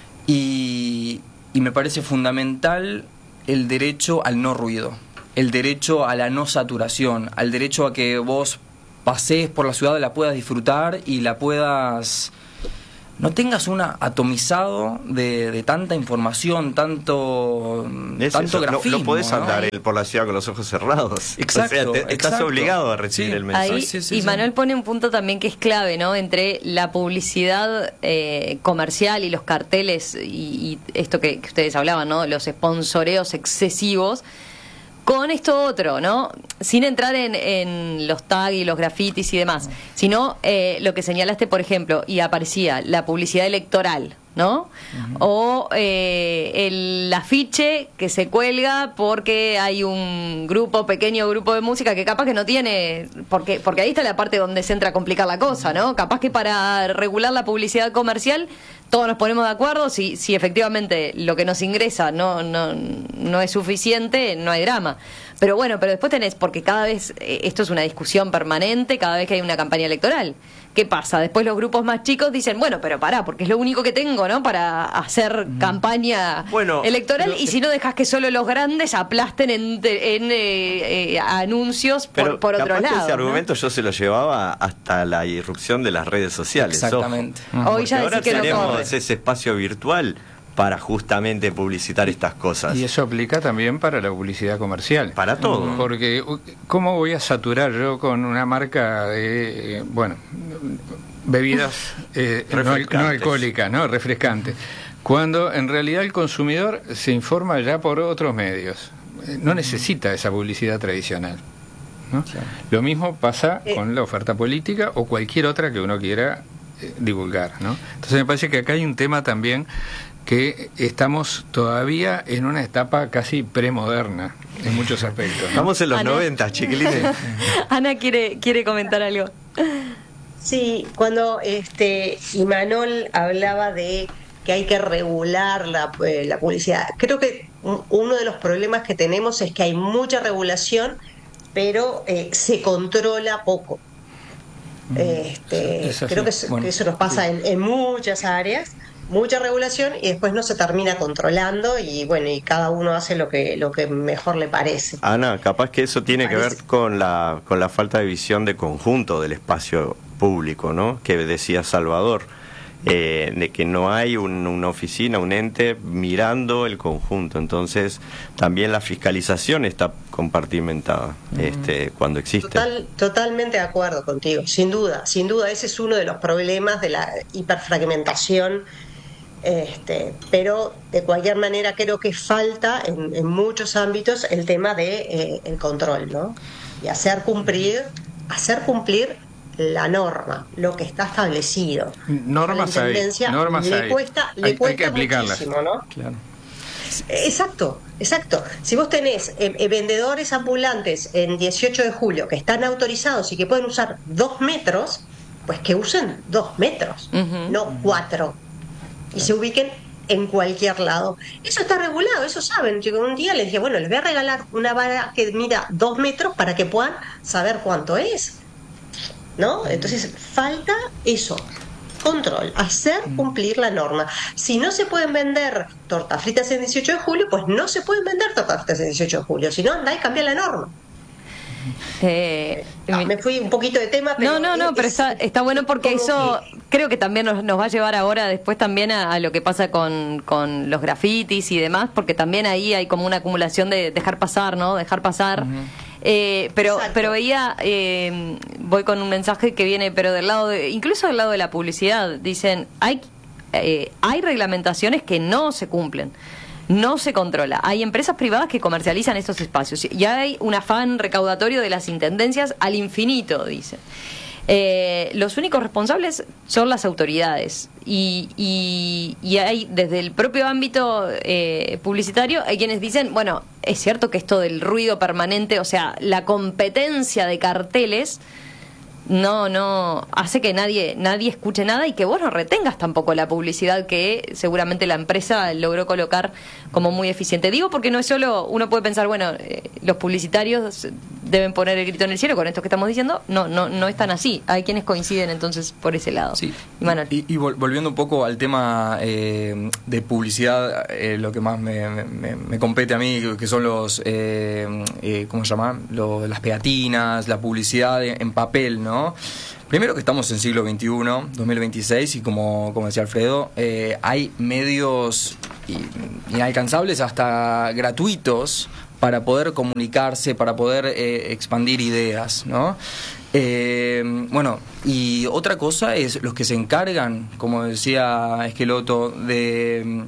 Y, y me parece fundamental el derecho al no ruido, el derecho a la no saturación, al derecho a que vos pasees por la ciudad, la puedas disfrutar y la puedas... no tengas un atomizado de, de tanta información, tanto, tanto grafismo. No, no podés ¿no? andar por la ciudad con los ojos cerrados. Exacto. O sea, te, estás exacto. obligado a recibir sí. el mensaje. Ahí, sí, sí, y sí. Manuel pone un punto también que es clave, ¿no? Entre la publicidad eh, comercial y los carteles y, y esto que, que ustedes hablaban, ¿no? Los sponsoreos excesivos. Con esto otro, ¿no? Sin entrar en, en los tags y los grafitis y demás, sino eh, lo que señalaste, por ejemplo, y aparecía la publicidad electoral, ¿no? Uh-huh. O eh, el afiche que se cuelga porque hay un grupo, pequeño grupo de música que capaz que no tiene, porque porque ahí está la parte donde se entra a complicar la cosa, ¿no? Capaz que para regular la publicidad comercial todos nos ponemos de acuerdo, si, si efectivamente lo que nos ingresa no, no, no es suficiente, no hay drama. Pero bueno, pero después tenés, porque cada vez, eh, esto es una discusión permanente, cada vez que hay una campaña electoral. ¿Qué pasa? Después los grupos más chicos dicen, bueno, pero pará, porque es lo único que tengo, ¿no? Para hacer mm. campaña bueno, electoral, pero, y si no dejas que solo los grandes aplasten en, en eh, eh, anuncios por, pero por otro lado. Ese ¿no? argumento yo se lo llevaba hasta la irrupción de las redes sociales. Exactamente. Ojo. Hoy ya ahora que tenemos no ese espacio virtual para justamente publicitar estas cosas. Y eso aplica también para la publicidad comercial. Para todo. Porque, ¿cómo voy a saturar yo con una marca de, eh, bueno, bebidas eh, no, no alcohólicas, ¿no? Refrescantes? Cuando en realidad el consumidor se informa ya por otros medios. No necesita esa publicidad tradicional, ¿no? Claro. Lo mismo pasa con la oferta política o cualquier otra que uno quiera eh, divulgar, ¿no? Entonces me parece que acá hay un tema también que estamos todavía en una etapa casi premoderna en muchos aspectos, ¿no? Estamos en los Ana. noventa, chiquilines. Ana quiere quiere comentar algo. Sí, cuando este Imanol hablaba de que hay que regular la, eh, la publicidad, creo que uno de los problemas que tenemos es que hay mucha regulación, pero eh, se controla poco. Este, eso, creo que, sí. bueno, que eso nos pasa en, en muchas áreas. Mucha regulación y después no se termina controlando y bueno, y cada uno hace lo que lo que mejor le parece. Ana, capaz que eso tiene que ver con la con la falta de visión de conjunto del espacio público, ¿no? Que decía Salvador, eh, de que no hay un, una oficina, un ente mirando el conjunto. Entonces, también la fiscalización está compartimentada, uh-huh. este, cuando existe. Total, totalmente de acuerdo contigo, sin duda, sin duda, ese es uno de los problemas de la hiperfragmentación. Este, pero de cualquier manera creo que falta en, en muchos ámbitos el tema de eh, el control, ¿no? Y hacer cumplir, hacer cumplir la norma, lo que está establecido. Normas hay, normas le hay. cuesta, le hay, cuesta hay que aplicarlas. muchísimo, ¿no? Claro. Exacto, exacto. Si vos tenés eh, eh, vendedores ambulantes en dieciocho de julio que están autorizados y que pueden usar dos metros, pues que usen dos metros, uh-huh. no cuatro. Y se ubiquen en cualquier lado. Eso está regulado, eso saben. Yo un día les dije, bueno, les voy a regalar una vara que mida dos metros para que puedan saber cuánto es, ¿no? Entonces falta eso, control, hacer cumplir la norma. Si no se pueden vender tortas fritas en dieciocho de julio, pues no se pueden vender tortas fritas en dieciocho de julio. Si no, andá y cambia la norma. Eh, no, me fui un poquito de tema, pero no, no, no, es, pero está, está bueno porque eso que... creo que también nos, nos va a llevar ahora después también a, a lo que pasa con, con los grafitis y demás, porque también ahí hay como una acumulación de dejar pasar, ¿no? Dejar pasar. Uh-huh. Eh, pero Exacto. pero veía, eh, voy con un mensaje que viene, pero del lado, de, incluso del lado de la publicidad, dicen, hay, eh, hay reglamentaciones que no se cumplen. No se controla. Hay empresas privadas que comercializan estos espacios y hay un afán recaudatorio de las intendencias al infinito, dice. Eh, los únicos responsables son las autoridades y, y, y hay desde el propio ámbito eh, publicitario hay quienes dicen, bueno, es cierto que esto del ruido permanente, o sea, la competencia de carteles no, no, hace que nadie, nadie escuche nada y que vos no retengas tampoco la publicidad que seguramente la empresa logró colocar como muy eficiente. Digo porque no es solo, uno puede pensar, bueno, eh, los publicitarios deben poner el grito en el cielo con esto que estamos diciendo. No, no, no es tan así. Hay quienes coinciden entonces por ese lado. Sí. Y, y volviendo un poco al tema eh, de publicidad, eh, lo que más me, me, me compete a mí, que son los, eh, eh, ¿cómo se llama? Lo, las pegatinas, la publicidad en, en papel, ¿no? Primero que estamos en siglo veintiuno, dos mil veintiséis, y como, como decía Alfredo, eh, hay medios inalcanzables, hasta gratuitos, para poder comunicarse, para poder eh, expandir ideas, ¿no? Eh, bueno, y otra cosa es los que se encargan, como decía Esqueloto, de,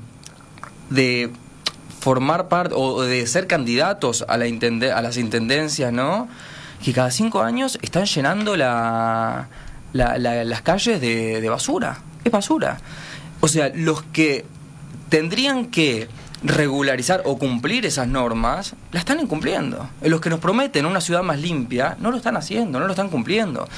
de formar parte o de ser candidatos a, la intende- a las intendencias, ¿no? Que cada cinco años están llenando la, la, la, las calles de, de basura. Es basura. O sea, los que tendrían que regularizar o cumplir esas normas, la están incumpliendo. Los que nos prometen una ciudad más limpia, no lo están haciendo, no lo están cumpliendo.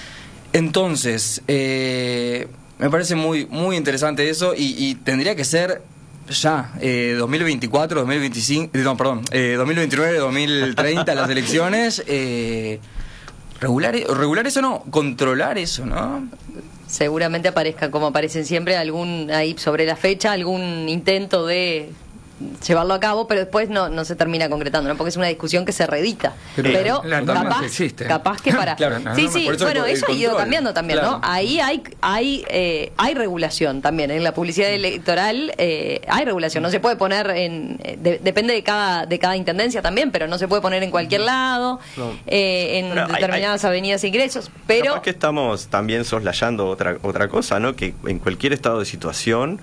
Entonces, eh, me parece muy, muy interesante eso y, y tendría que ser ya, eh, dos mil veinticuatro, dos mil veinticinco, no, perdón, eh, dos mil veintinueve, dos mil treinta las elecciones, eh, regular, regular eso no, controlar eso, ¿no? Seguramente aparezca, como aparecen siempre, algún ahí sobre la fecha, algún intento de llevarlo a cabo, pero después no, no se termina concretando, ¿no? Porque es una discusión que se reedita. Pero, pero la, la capaz, existe. capaz que para... Claro, sí, sí, eso bueno, el, el eso ha ido cambiando también, claro. ¿no? Ahí hay hay eh, hay regulación también. En la publicidad electoral eh, hay regulación. No se puede poner en... De, depende de cada de cada intendencia también, pero no se puede poner en cualquier lado, no. eh, en bueno, determinadas hay, hay, avenidas e ingresos. Pero... Capaz que estamos también soslayando otra, otra cosa, ¿no? Que en cualquier estado de situación...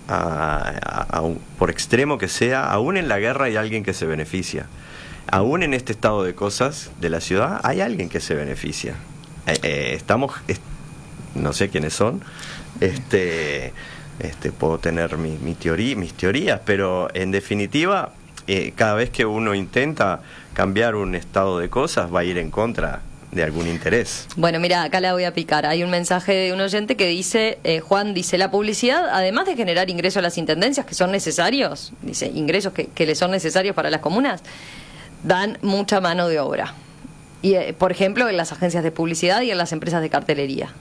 A, a, a un, por extremo que sea, aún en la guerra hay alguien que se beneficia. Aún en este estado de cosas de la ciudad hay alguien que se beneficia. Eh, eh, estamos, est- no sé quiénes son, este, este, puedo tener mi, mi teoría, mis teorías, pero en definitiva, eh, cada vez que uno intenta cambiar un estado de cosas, va a ir en contra de algún interés. Bueno, mira, acá la voy a picar. Hay un mensaje de un oyente que dice, eh, Juan dice, la publicidad, además de generar ingresos a las intendencias que son necesarios, dice, ingresos que, que le son necesarios para las comunas, dan mucha mano de obra. Y, eh, por ejemplo, en las agencias de publicidad y en las empresas de cartelería.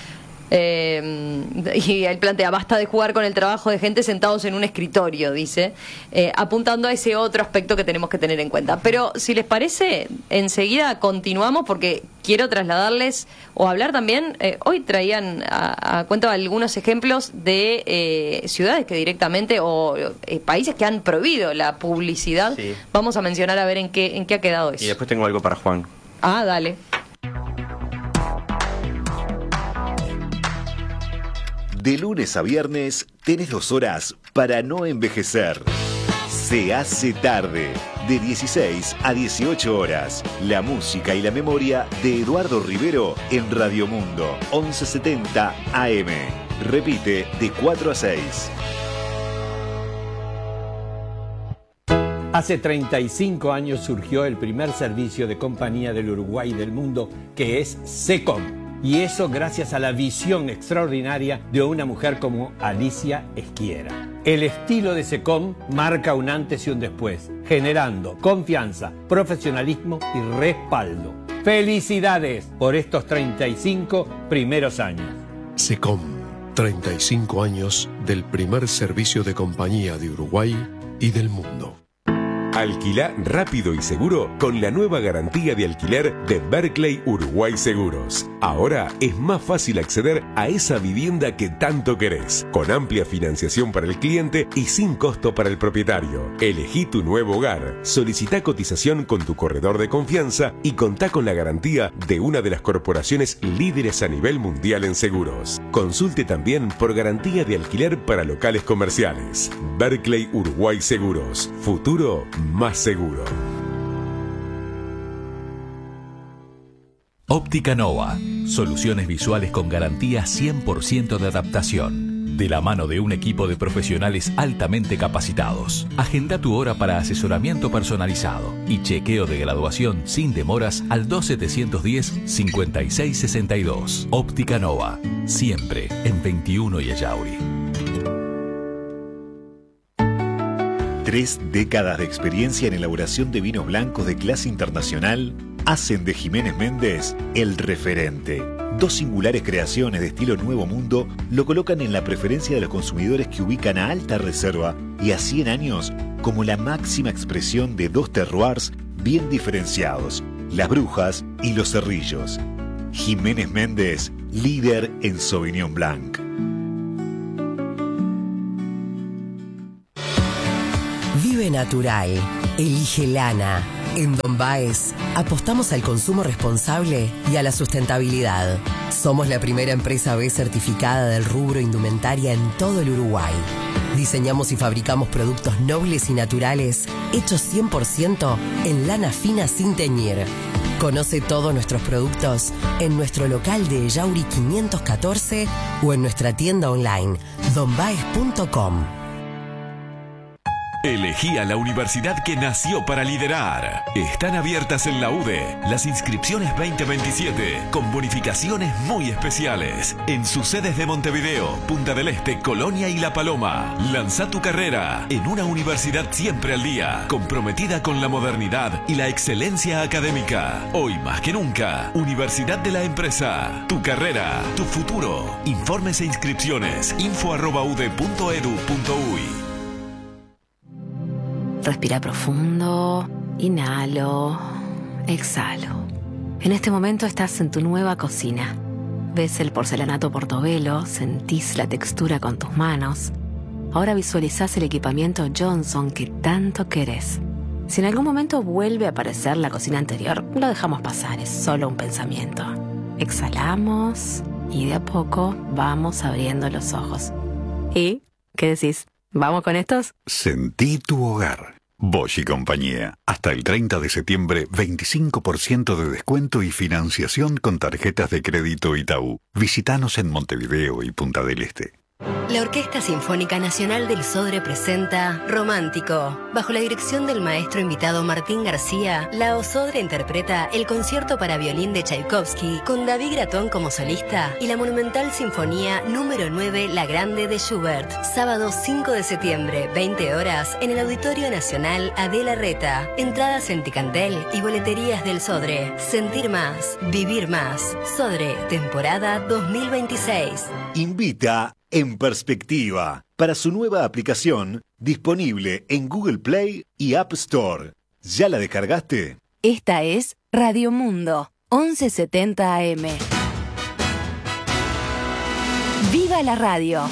Eh, y él plantea, basta de jugar con el trabajo de gente sentados en un escritorio, dice, eh, apuntando a ese otro aspecto que tenemos que tener en cuenta. Pero si les parece, enseguida continuamos porque quiero trasladarles o hablar también, eh, hoy traían a, a cuenta algunos ejemplos de eh, ciudades que directamente o eh, países que han prohibido la publicidad. Sí. Vamos a mencionar a ver en qué, en qué ha quedado eso. Y después tengo algo para Juan. Ah, dale. De lunes a viernes tenés dos horas para no envejecer. Se hace tarde, de dieciséis a dieciocho horas. La música y la memoria de Eduardo Rivero en Radio Mundo, once setenta A M. Repite de cuatro a seis. Hace treinta y cinco años surgió el primer servicio de compañía del Uruguay y del mundo, que es SECOM. Y eso gracias a la visión extraordinaria de una mujer como Alicia Esquiera. El estilo de SECOM marca un antes y un después, generando confianza, profesionalismo y respaldo. ¡Felicidades por estos treinta y cinco primeros años! SECOM, treinta y cinco años del primer servicio de compañía de Uruguay y del mundo. Alquilá rápido y seguro con la nueva garantía de alquiler de Berkeley Uruguay Seguros. Ahora es más fácil acceder a esa vivienda que tanto querés, con amplia financiación para el cliente y sin costo para el propietario. Elegí tu nuevo hogar, solicita cotización con tu corredor de confianza y contá con la garantía de una de las corporaciones líderes a nivel mundial en seguros. Consulte también por garantía de alquiler para locales comerciales. Berkeley Uruguay Seguros. Futuro más seguro. Óptica Nova. Soluciones visuales con garantía cien por ciento de adaptación. de la mano de un equipo de profesionales altamente capacitados. Agenda tu hora para asesoramiento personalizado y chequeo de graduación sin demoras al dos setecientos diez, cincuenta y seis sesenta y dos. Óptica Nova, siempre en veintiuno y Ayauri. Tres décadas de experiencia en elaboración de vinos blancos de clase internacional hacen de Jiménez Méndez el referente. Dos singulares creaciones de estilo Nuevo Mundo lo colocan en la preferencia de los consumidores que ubican a Alta Reserva y a cien años como la máxima expresión de dos terroirs bien diferenciados, Las Brujas y Los Cerrillos. Jiménez Méndez, líder en Sauvignon Blanc. Vive natural. Elige lana. En Don Baez apostamos al consumo responsable y a la sustentabilidad. Somos la primera empresa B certificada del rubro indumentaria en todo el Uruguay. Diseñamos y fabricamos productos nobles y naturales hechos cien por ciento en lana fina sin teñir. Conoce todos nuestros productos en nuestro local de Yauri quinientos catorce o en nuestra tienda online don baez punto com. Elegí a la universidad que nació para liderar. Están abiertas en la U D E las inscripciones veinte veintisiete con bonificaciones muy especiales en sus sedes de Montevideo, Punta del Este, Colonia y La Paloma. Lanza tu carrera en una universidad siempre al día, comprometida con la modernidad y la excelencia académica. Hoy más que nunca, Universidad de la Empresa. Tu carrera, tu futuro. Informes e inscripciones info arroba u d e punto edu punto uy. Respira profundo, inhalo, exhalo. En este momento estás en tu nueva cocina. Ves el porcelanato Portobello, sentís la textura con tus manos. Ahora visualizás el equipamiento Johnson que tanto querés. Si en algún momento vuelve a aparecer la cocina anterior, lo dejamos pasar, es solo un pensamiento. Exhalamos y de a poco vamos abriendo los ojos. ¿Y qué decís? ¿Vamos con estos? Sentí tu hogar. Bosch y compañía. Hasta el treinta de septiembre, veinticinco por ciento de descuento y financiación con tarjetas de crédito Itaú. Visítanos en Montevideo y Punta del Este. La Orquesta Sinfónica Nacional del Sodre presenta Romántico. Bajo la dirección del maestro invitado Martín García, la OSodre interpreta el concierto para violín de Tchaikovsky con David Gratón como solista y la monumental sinfonía número nueve La Grande de Schubert. Sábado cinco de septiembre, veinte horas, en el Auditorio Nacional Adela Reta. Entradas en Ticantel y boleterías del Sodre. Sentir más, vivir más. Sodre, temporada dos mil veintiséis. Invita En Perspectiva, para su nueva aplicación, disponible en Google Play y App Store. ¿Ya la descargaste? Esta es Radio Mundo, once setenta A M. ¡Viva la radio!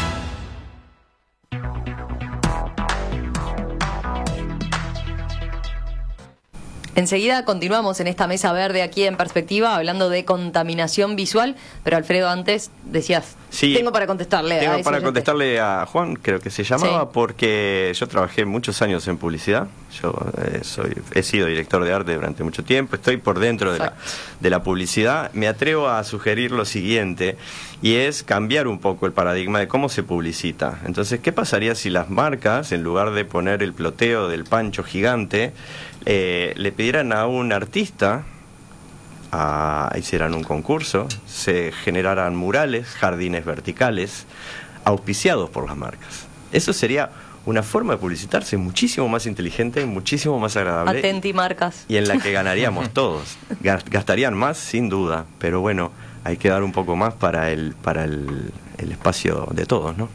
Enseguida continuamos en esta mesa verde aquí en Perspectiva hablando de contaminación visual, pero Alfredo, antes decías, sí, tengo para contestarle tengo a ese para oyente. contestarle a Juan, creo que se llamaba, sí, porque yo trabajé muchos años en publicidad. Yo eh, soy he sido director de arte durante mucho tiempo, estoy por dentro de la, de la publicidad. Me atrevo a sugerir lo siguiente, y es cambiar un poco el paradigma de cómo se publicita. Entonces, ¿qué pasaría si las marcas, en lugar de poner el ploteo del Pancho gigante, eh, le pidieran a un artista, a, hicieran un concurso, se generaran murales, jardines verticales, auspiciados por las marcas? Eso sería una forma de publicitarse muchísimo más inteligente, muchísimo más agradable. Atenti marcas. Y en la que ganaríamos todos. Gastarían más, sin duda, pero bueno, hay que dar un poco más para el, para el, el espacio de todos, ¿no?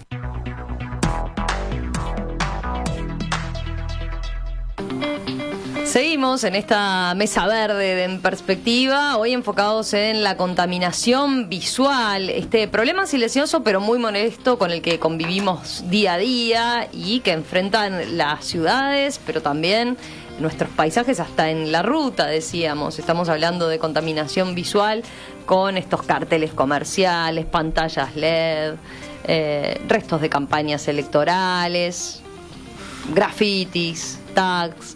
Seguimos en esta mesa verde de En Perspectiva, hoy enfocados en la contaminación visual, este problema silencioso pero muy molesto con el que convivimos día a día y que enfrentan las ciudades, pero también nuestros paisajes hasta en la ruta, decíamos. Estamos hablando de contaminación visual con estos carteles comerciales, pantallas L E D, eh, restos de campañas electorales, grafitis, tags.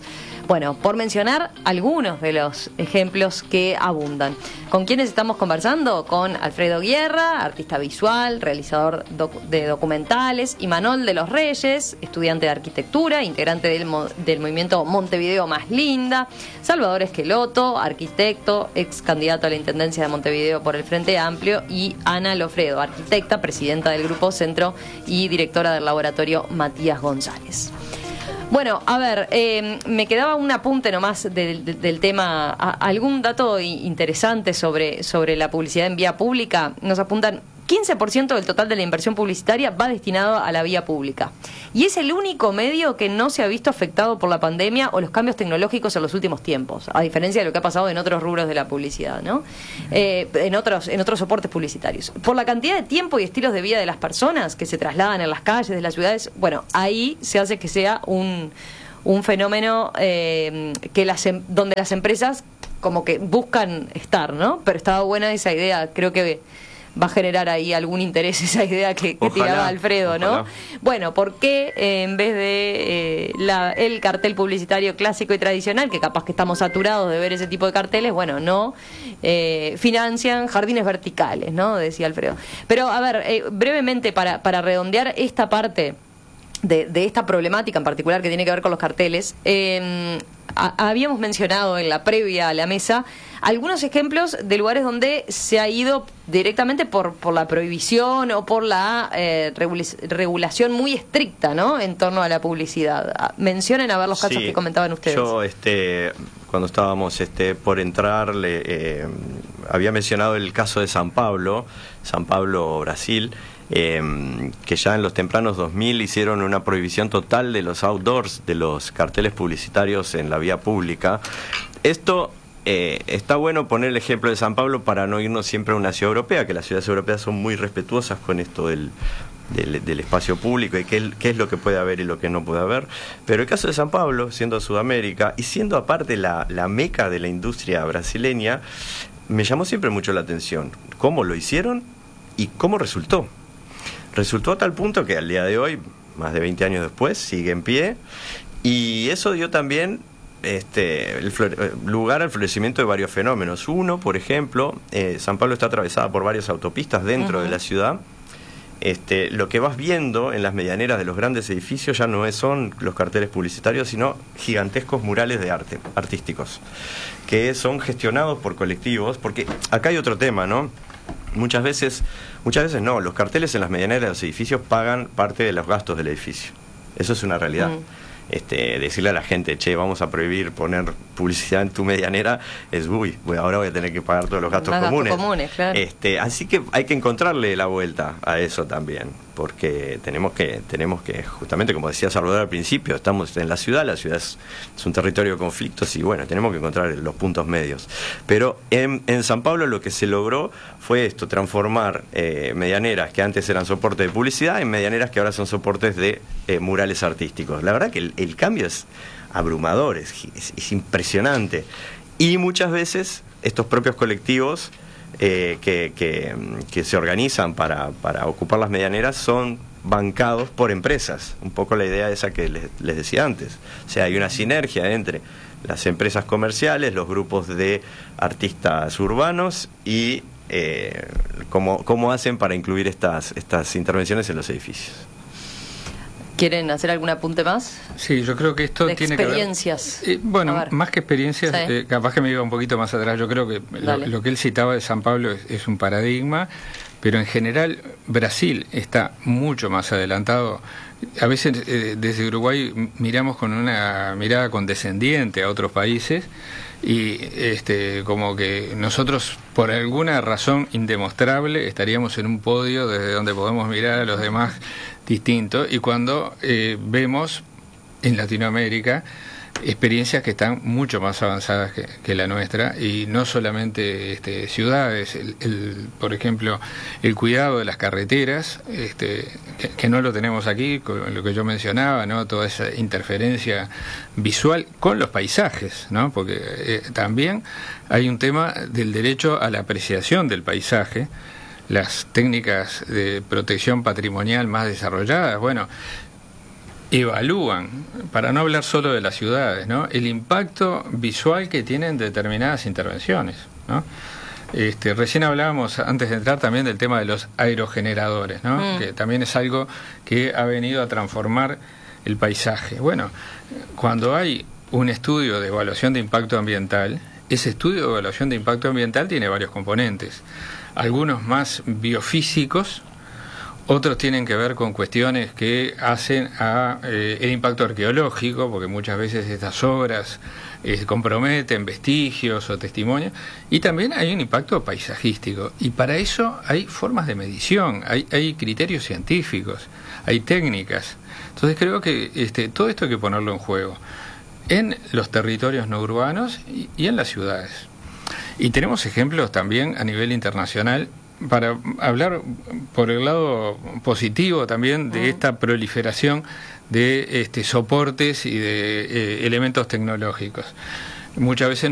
Bueno, por mencionar algunos de los ejemplos que abundan. ¿Con quiénes estamos conversando? Con Alfredo Guerra, artista visual, realizador doc- de documentales, y Manuel de los Reyes, estudiante de arquitectura, integrante del, mo- del movimiento Montevideo Más Linda, Salvador Esqueloto, arquitecto, ex candidato a la Intendencia de Montevideo por el Frente Amplio, y Ana Lofredo, arquitecta, presidenta del Grupo Centro y directora del laboratorio Matías González. Bueno, a ver, eh, me quedaba un apunte nomás del, del, del tema, a, algún dato interesante sobre, sobre la publicidad en vía pública. Nos apuntan, quince por ciento del total de la inversión publicitaria va destinado a la vía pública. Y es el único medio que no se ha visto afectado por la pandemia o los cambios tecnológicos en los últimos tiempos, a diferencia de lo que ha pasado en otros rubros de la publicidad, ¿no? Eh, en otros, en otros soportes publicitarios. Por la cantidad de tiempo y estilos de vida de las personas que se trasladan en las calles de las ciudades, bueno, ahí se hace que sea un, un fenómeno eh, que las, donde las empresas como que buscan estar, ¿no? Pero estaba buena esa idea, creo que va a generar ahí algún interés esa idea que, que tiraba Alfredo, ¿no? Ojalá. Bueno, ¿por qué eh, en vez de eh, la, el cartel publicitario clásico y tradicional, que capaz que estamos saturados de ver ese tipo de carteles, bueno, no eh, financian jardines verticales, ¿no? Decía Alfredo. Pero, a ver, eh, brevemente, para, para redondear esta parte de, de esta problemática en particular que tiene que ver con los carteles, eh, a, habíamos mencionado en la previa a la mesa algunos ejemplos de lugares donde se ha ido directamente por, por la prohibición o por la eh, regulación muy estricta, ¿no?, en torno a la publicidad. Mencionen a ver los casos sí, que comentaban ustedes. Yo, este, cuando estábamos este, por entrar, le, eh, había mencionado el caso de San Pablo, San Pablo, Brasil, eh, que ya en los tempranos dos mil hicieron una prohibición total de los outdoors, de los carteles publicitarios en la vía pública. Esto... Eh, está bueno poner el ejemplo de San Pablo para no irnos siempre a una ciudad europea, que las ciudades europeas son muy respetuosas con esto del, del, del espacio público y qué, qué es lo que puede haber y lo que no puede haber. Pero el caso de San Pablo, siendo Sudamérica y siendo aparte la, la meca de la industria brasileña, me llamó siempre mucho la atención cómo lo hicieron y cómo resultó. Resultó a tal punto que al día de hoy, más de veinte años después, sigue en pie, y eso dio también Este, el flore- lugar al florecimiento de varios fenómenos. Uno, por ejemplo, eh, San Pablo está atravesada por varias autopistas dentro uh-huh. de la ciudad. Este, lo que vas viendo en las medianeras de los grandes edificios ya no es, son los carteles publicitarios, sino gigantescos murales de arte, artísticos, que son gestionados por colectivos, porque acá hay otro tema, ¿no? Muchas veces, muchas veces no, los carteles en las medianeras de los edificios pagan parte de los gastos del edificio. Eso es una realidad. Uh-huh. Este, decirle a la gente, che, vamos a prohibir poner publicidad en tu medianera, es uy, ahora voy a tener que pagar todos los gastos los comunes, gastos comunes claro. este, así que hay que encontrarle la vuelta a eso también, porque tenemos que, tenemos que justamente, como decía Salvador al principio, estamos en la ciudad, la ciudad es, es un territorio de conflictos y bueno, tenemos que encontrar los puntos medios. Pero en, en San Pablo lo que se logró fue esto, transformar eh, medianeras que antes eran soportes de publicidad en medianeras que ahora son soportes de eh, murales artísticos. La verdad que el, el cambio es abrumador, es, es, es impresionante. Y muchas veces estos propios colectivos eh, que, que, que se organizan para, para ocupar las medianeras son bancados por empresas. Un poco la idea esa que les, les decía antes. O sea, hay una sinergia entre las empresas comerciales, los grupos de artistas urbanos y eh, cómo, cómo hacen para incluir estas, estas intervenciones en los edificios. ¿Quieren hacer algún apunte más? Sí, yo creo que esto de tiene experiencias. que ver... Eh, bueno, más que experiencias, sí. eh, capaz que me iba un poquito más atrás. Yo creo que lo, lo que él citaba de San Pablo es, es un paradigma, pero en general Brasil está mucho más adelantado. A veces eh, desde Uruguay miramos con una mirada condescendiente a otros países y este como que nosotros por alguna razón indemostrable estaríamos en un podio desde donde podemos mirar a los demás distintos, y cuando eh, vemos en Latinoamérica experiencias que están mucho más avanzadas que, que la nuestra, y no solamente este, ciudades, el, el, por ejemplo, el cuidado de las carreteras, este, que, que no lo tenemos aquí, con lo que yo mencionaba, ¿no? Toda esa interferencia visual con los paisajes, ¿no? Porque eh, también hay un tema del derecho a la apreciación del paisaje, las técnicas de protección patrimonial más desarrolladas, bueno, evalúan, para no hablar solo de las ciudades, ¿no?, el impacto visual que tienen determinadas intervenciones, ¿no? Este, recién hablábamos, antes de entrar, también del tema de los aerogeneradores, ¿no? Mm. Que también es algo que ha venido a transformar el paisaje. Bueno, cuando hay un estudio de evaluación de impacto ambiental, ese estudio de evaluación de impacto ambiental tiene varios componentes, algunos más biofísicos, otros tienen que ver con cuestiones que hacen a eh, el impacto arqueológico, porque muchas veces estas obras eh, comprometen vestigios o testimonios, y también hay un impacto paisajístico, y para eso hay formas de medición, hay, hay criterios científicos, hay técnicas. Entonces creo que este, todo esto hay que ponerlo en juego en los territorios no urbanos y, y en las ciudades. Y tenemos ejemplos también a nivel internacional, para hablar por el lado positivo también de esta proliferación de este, soportes y de eh, elementos tecnológicos. Muchas veces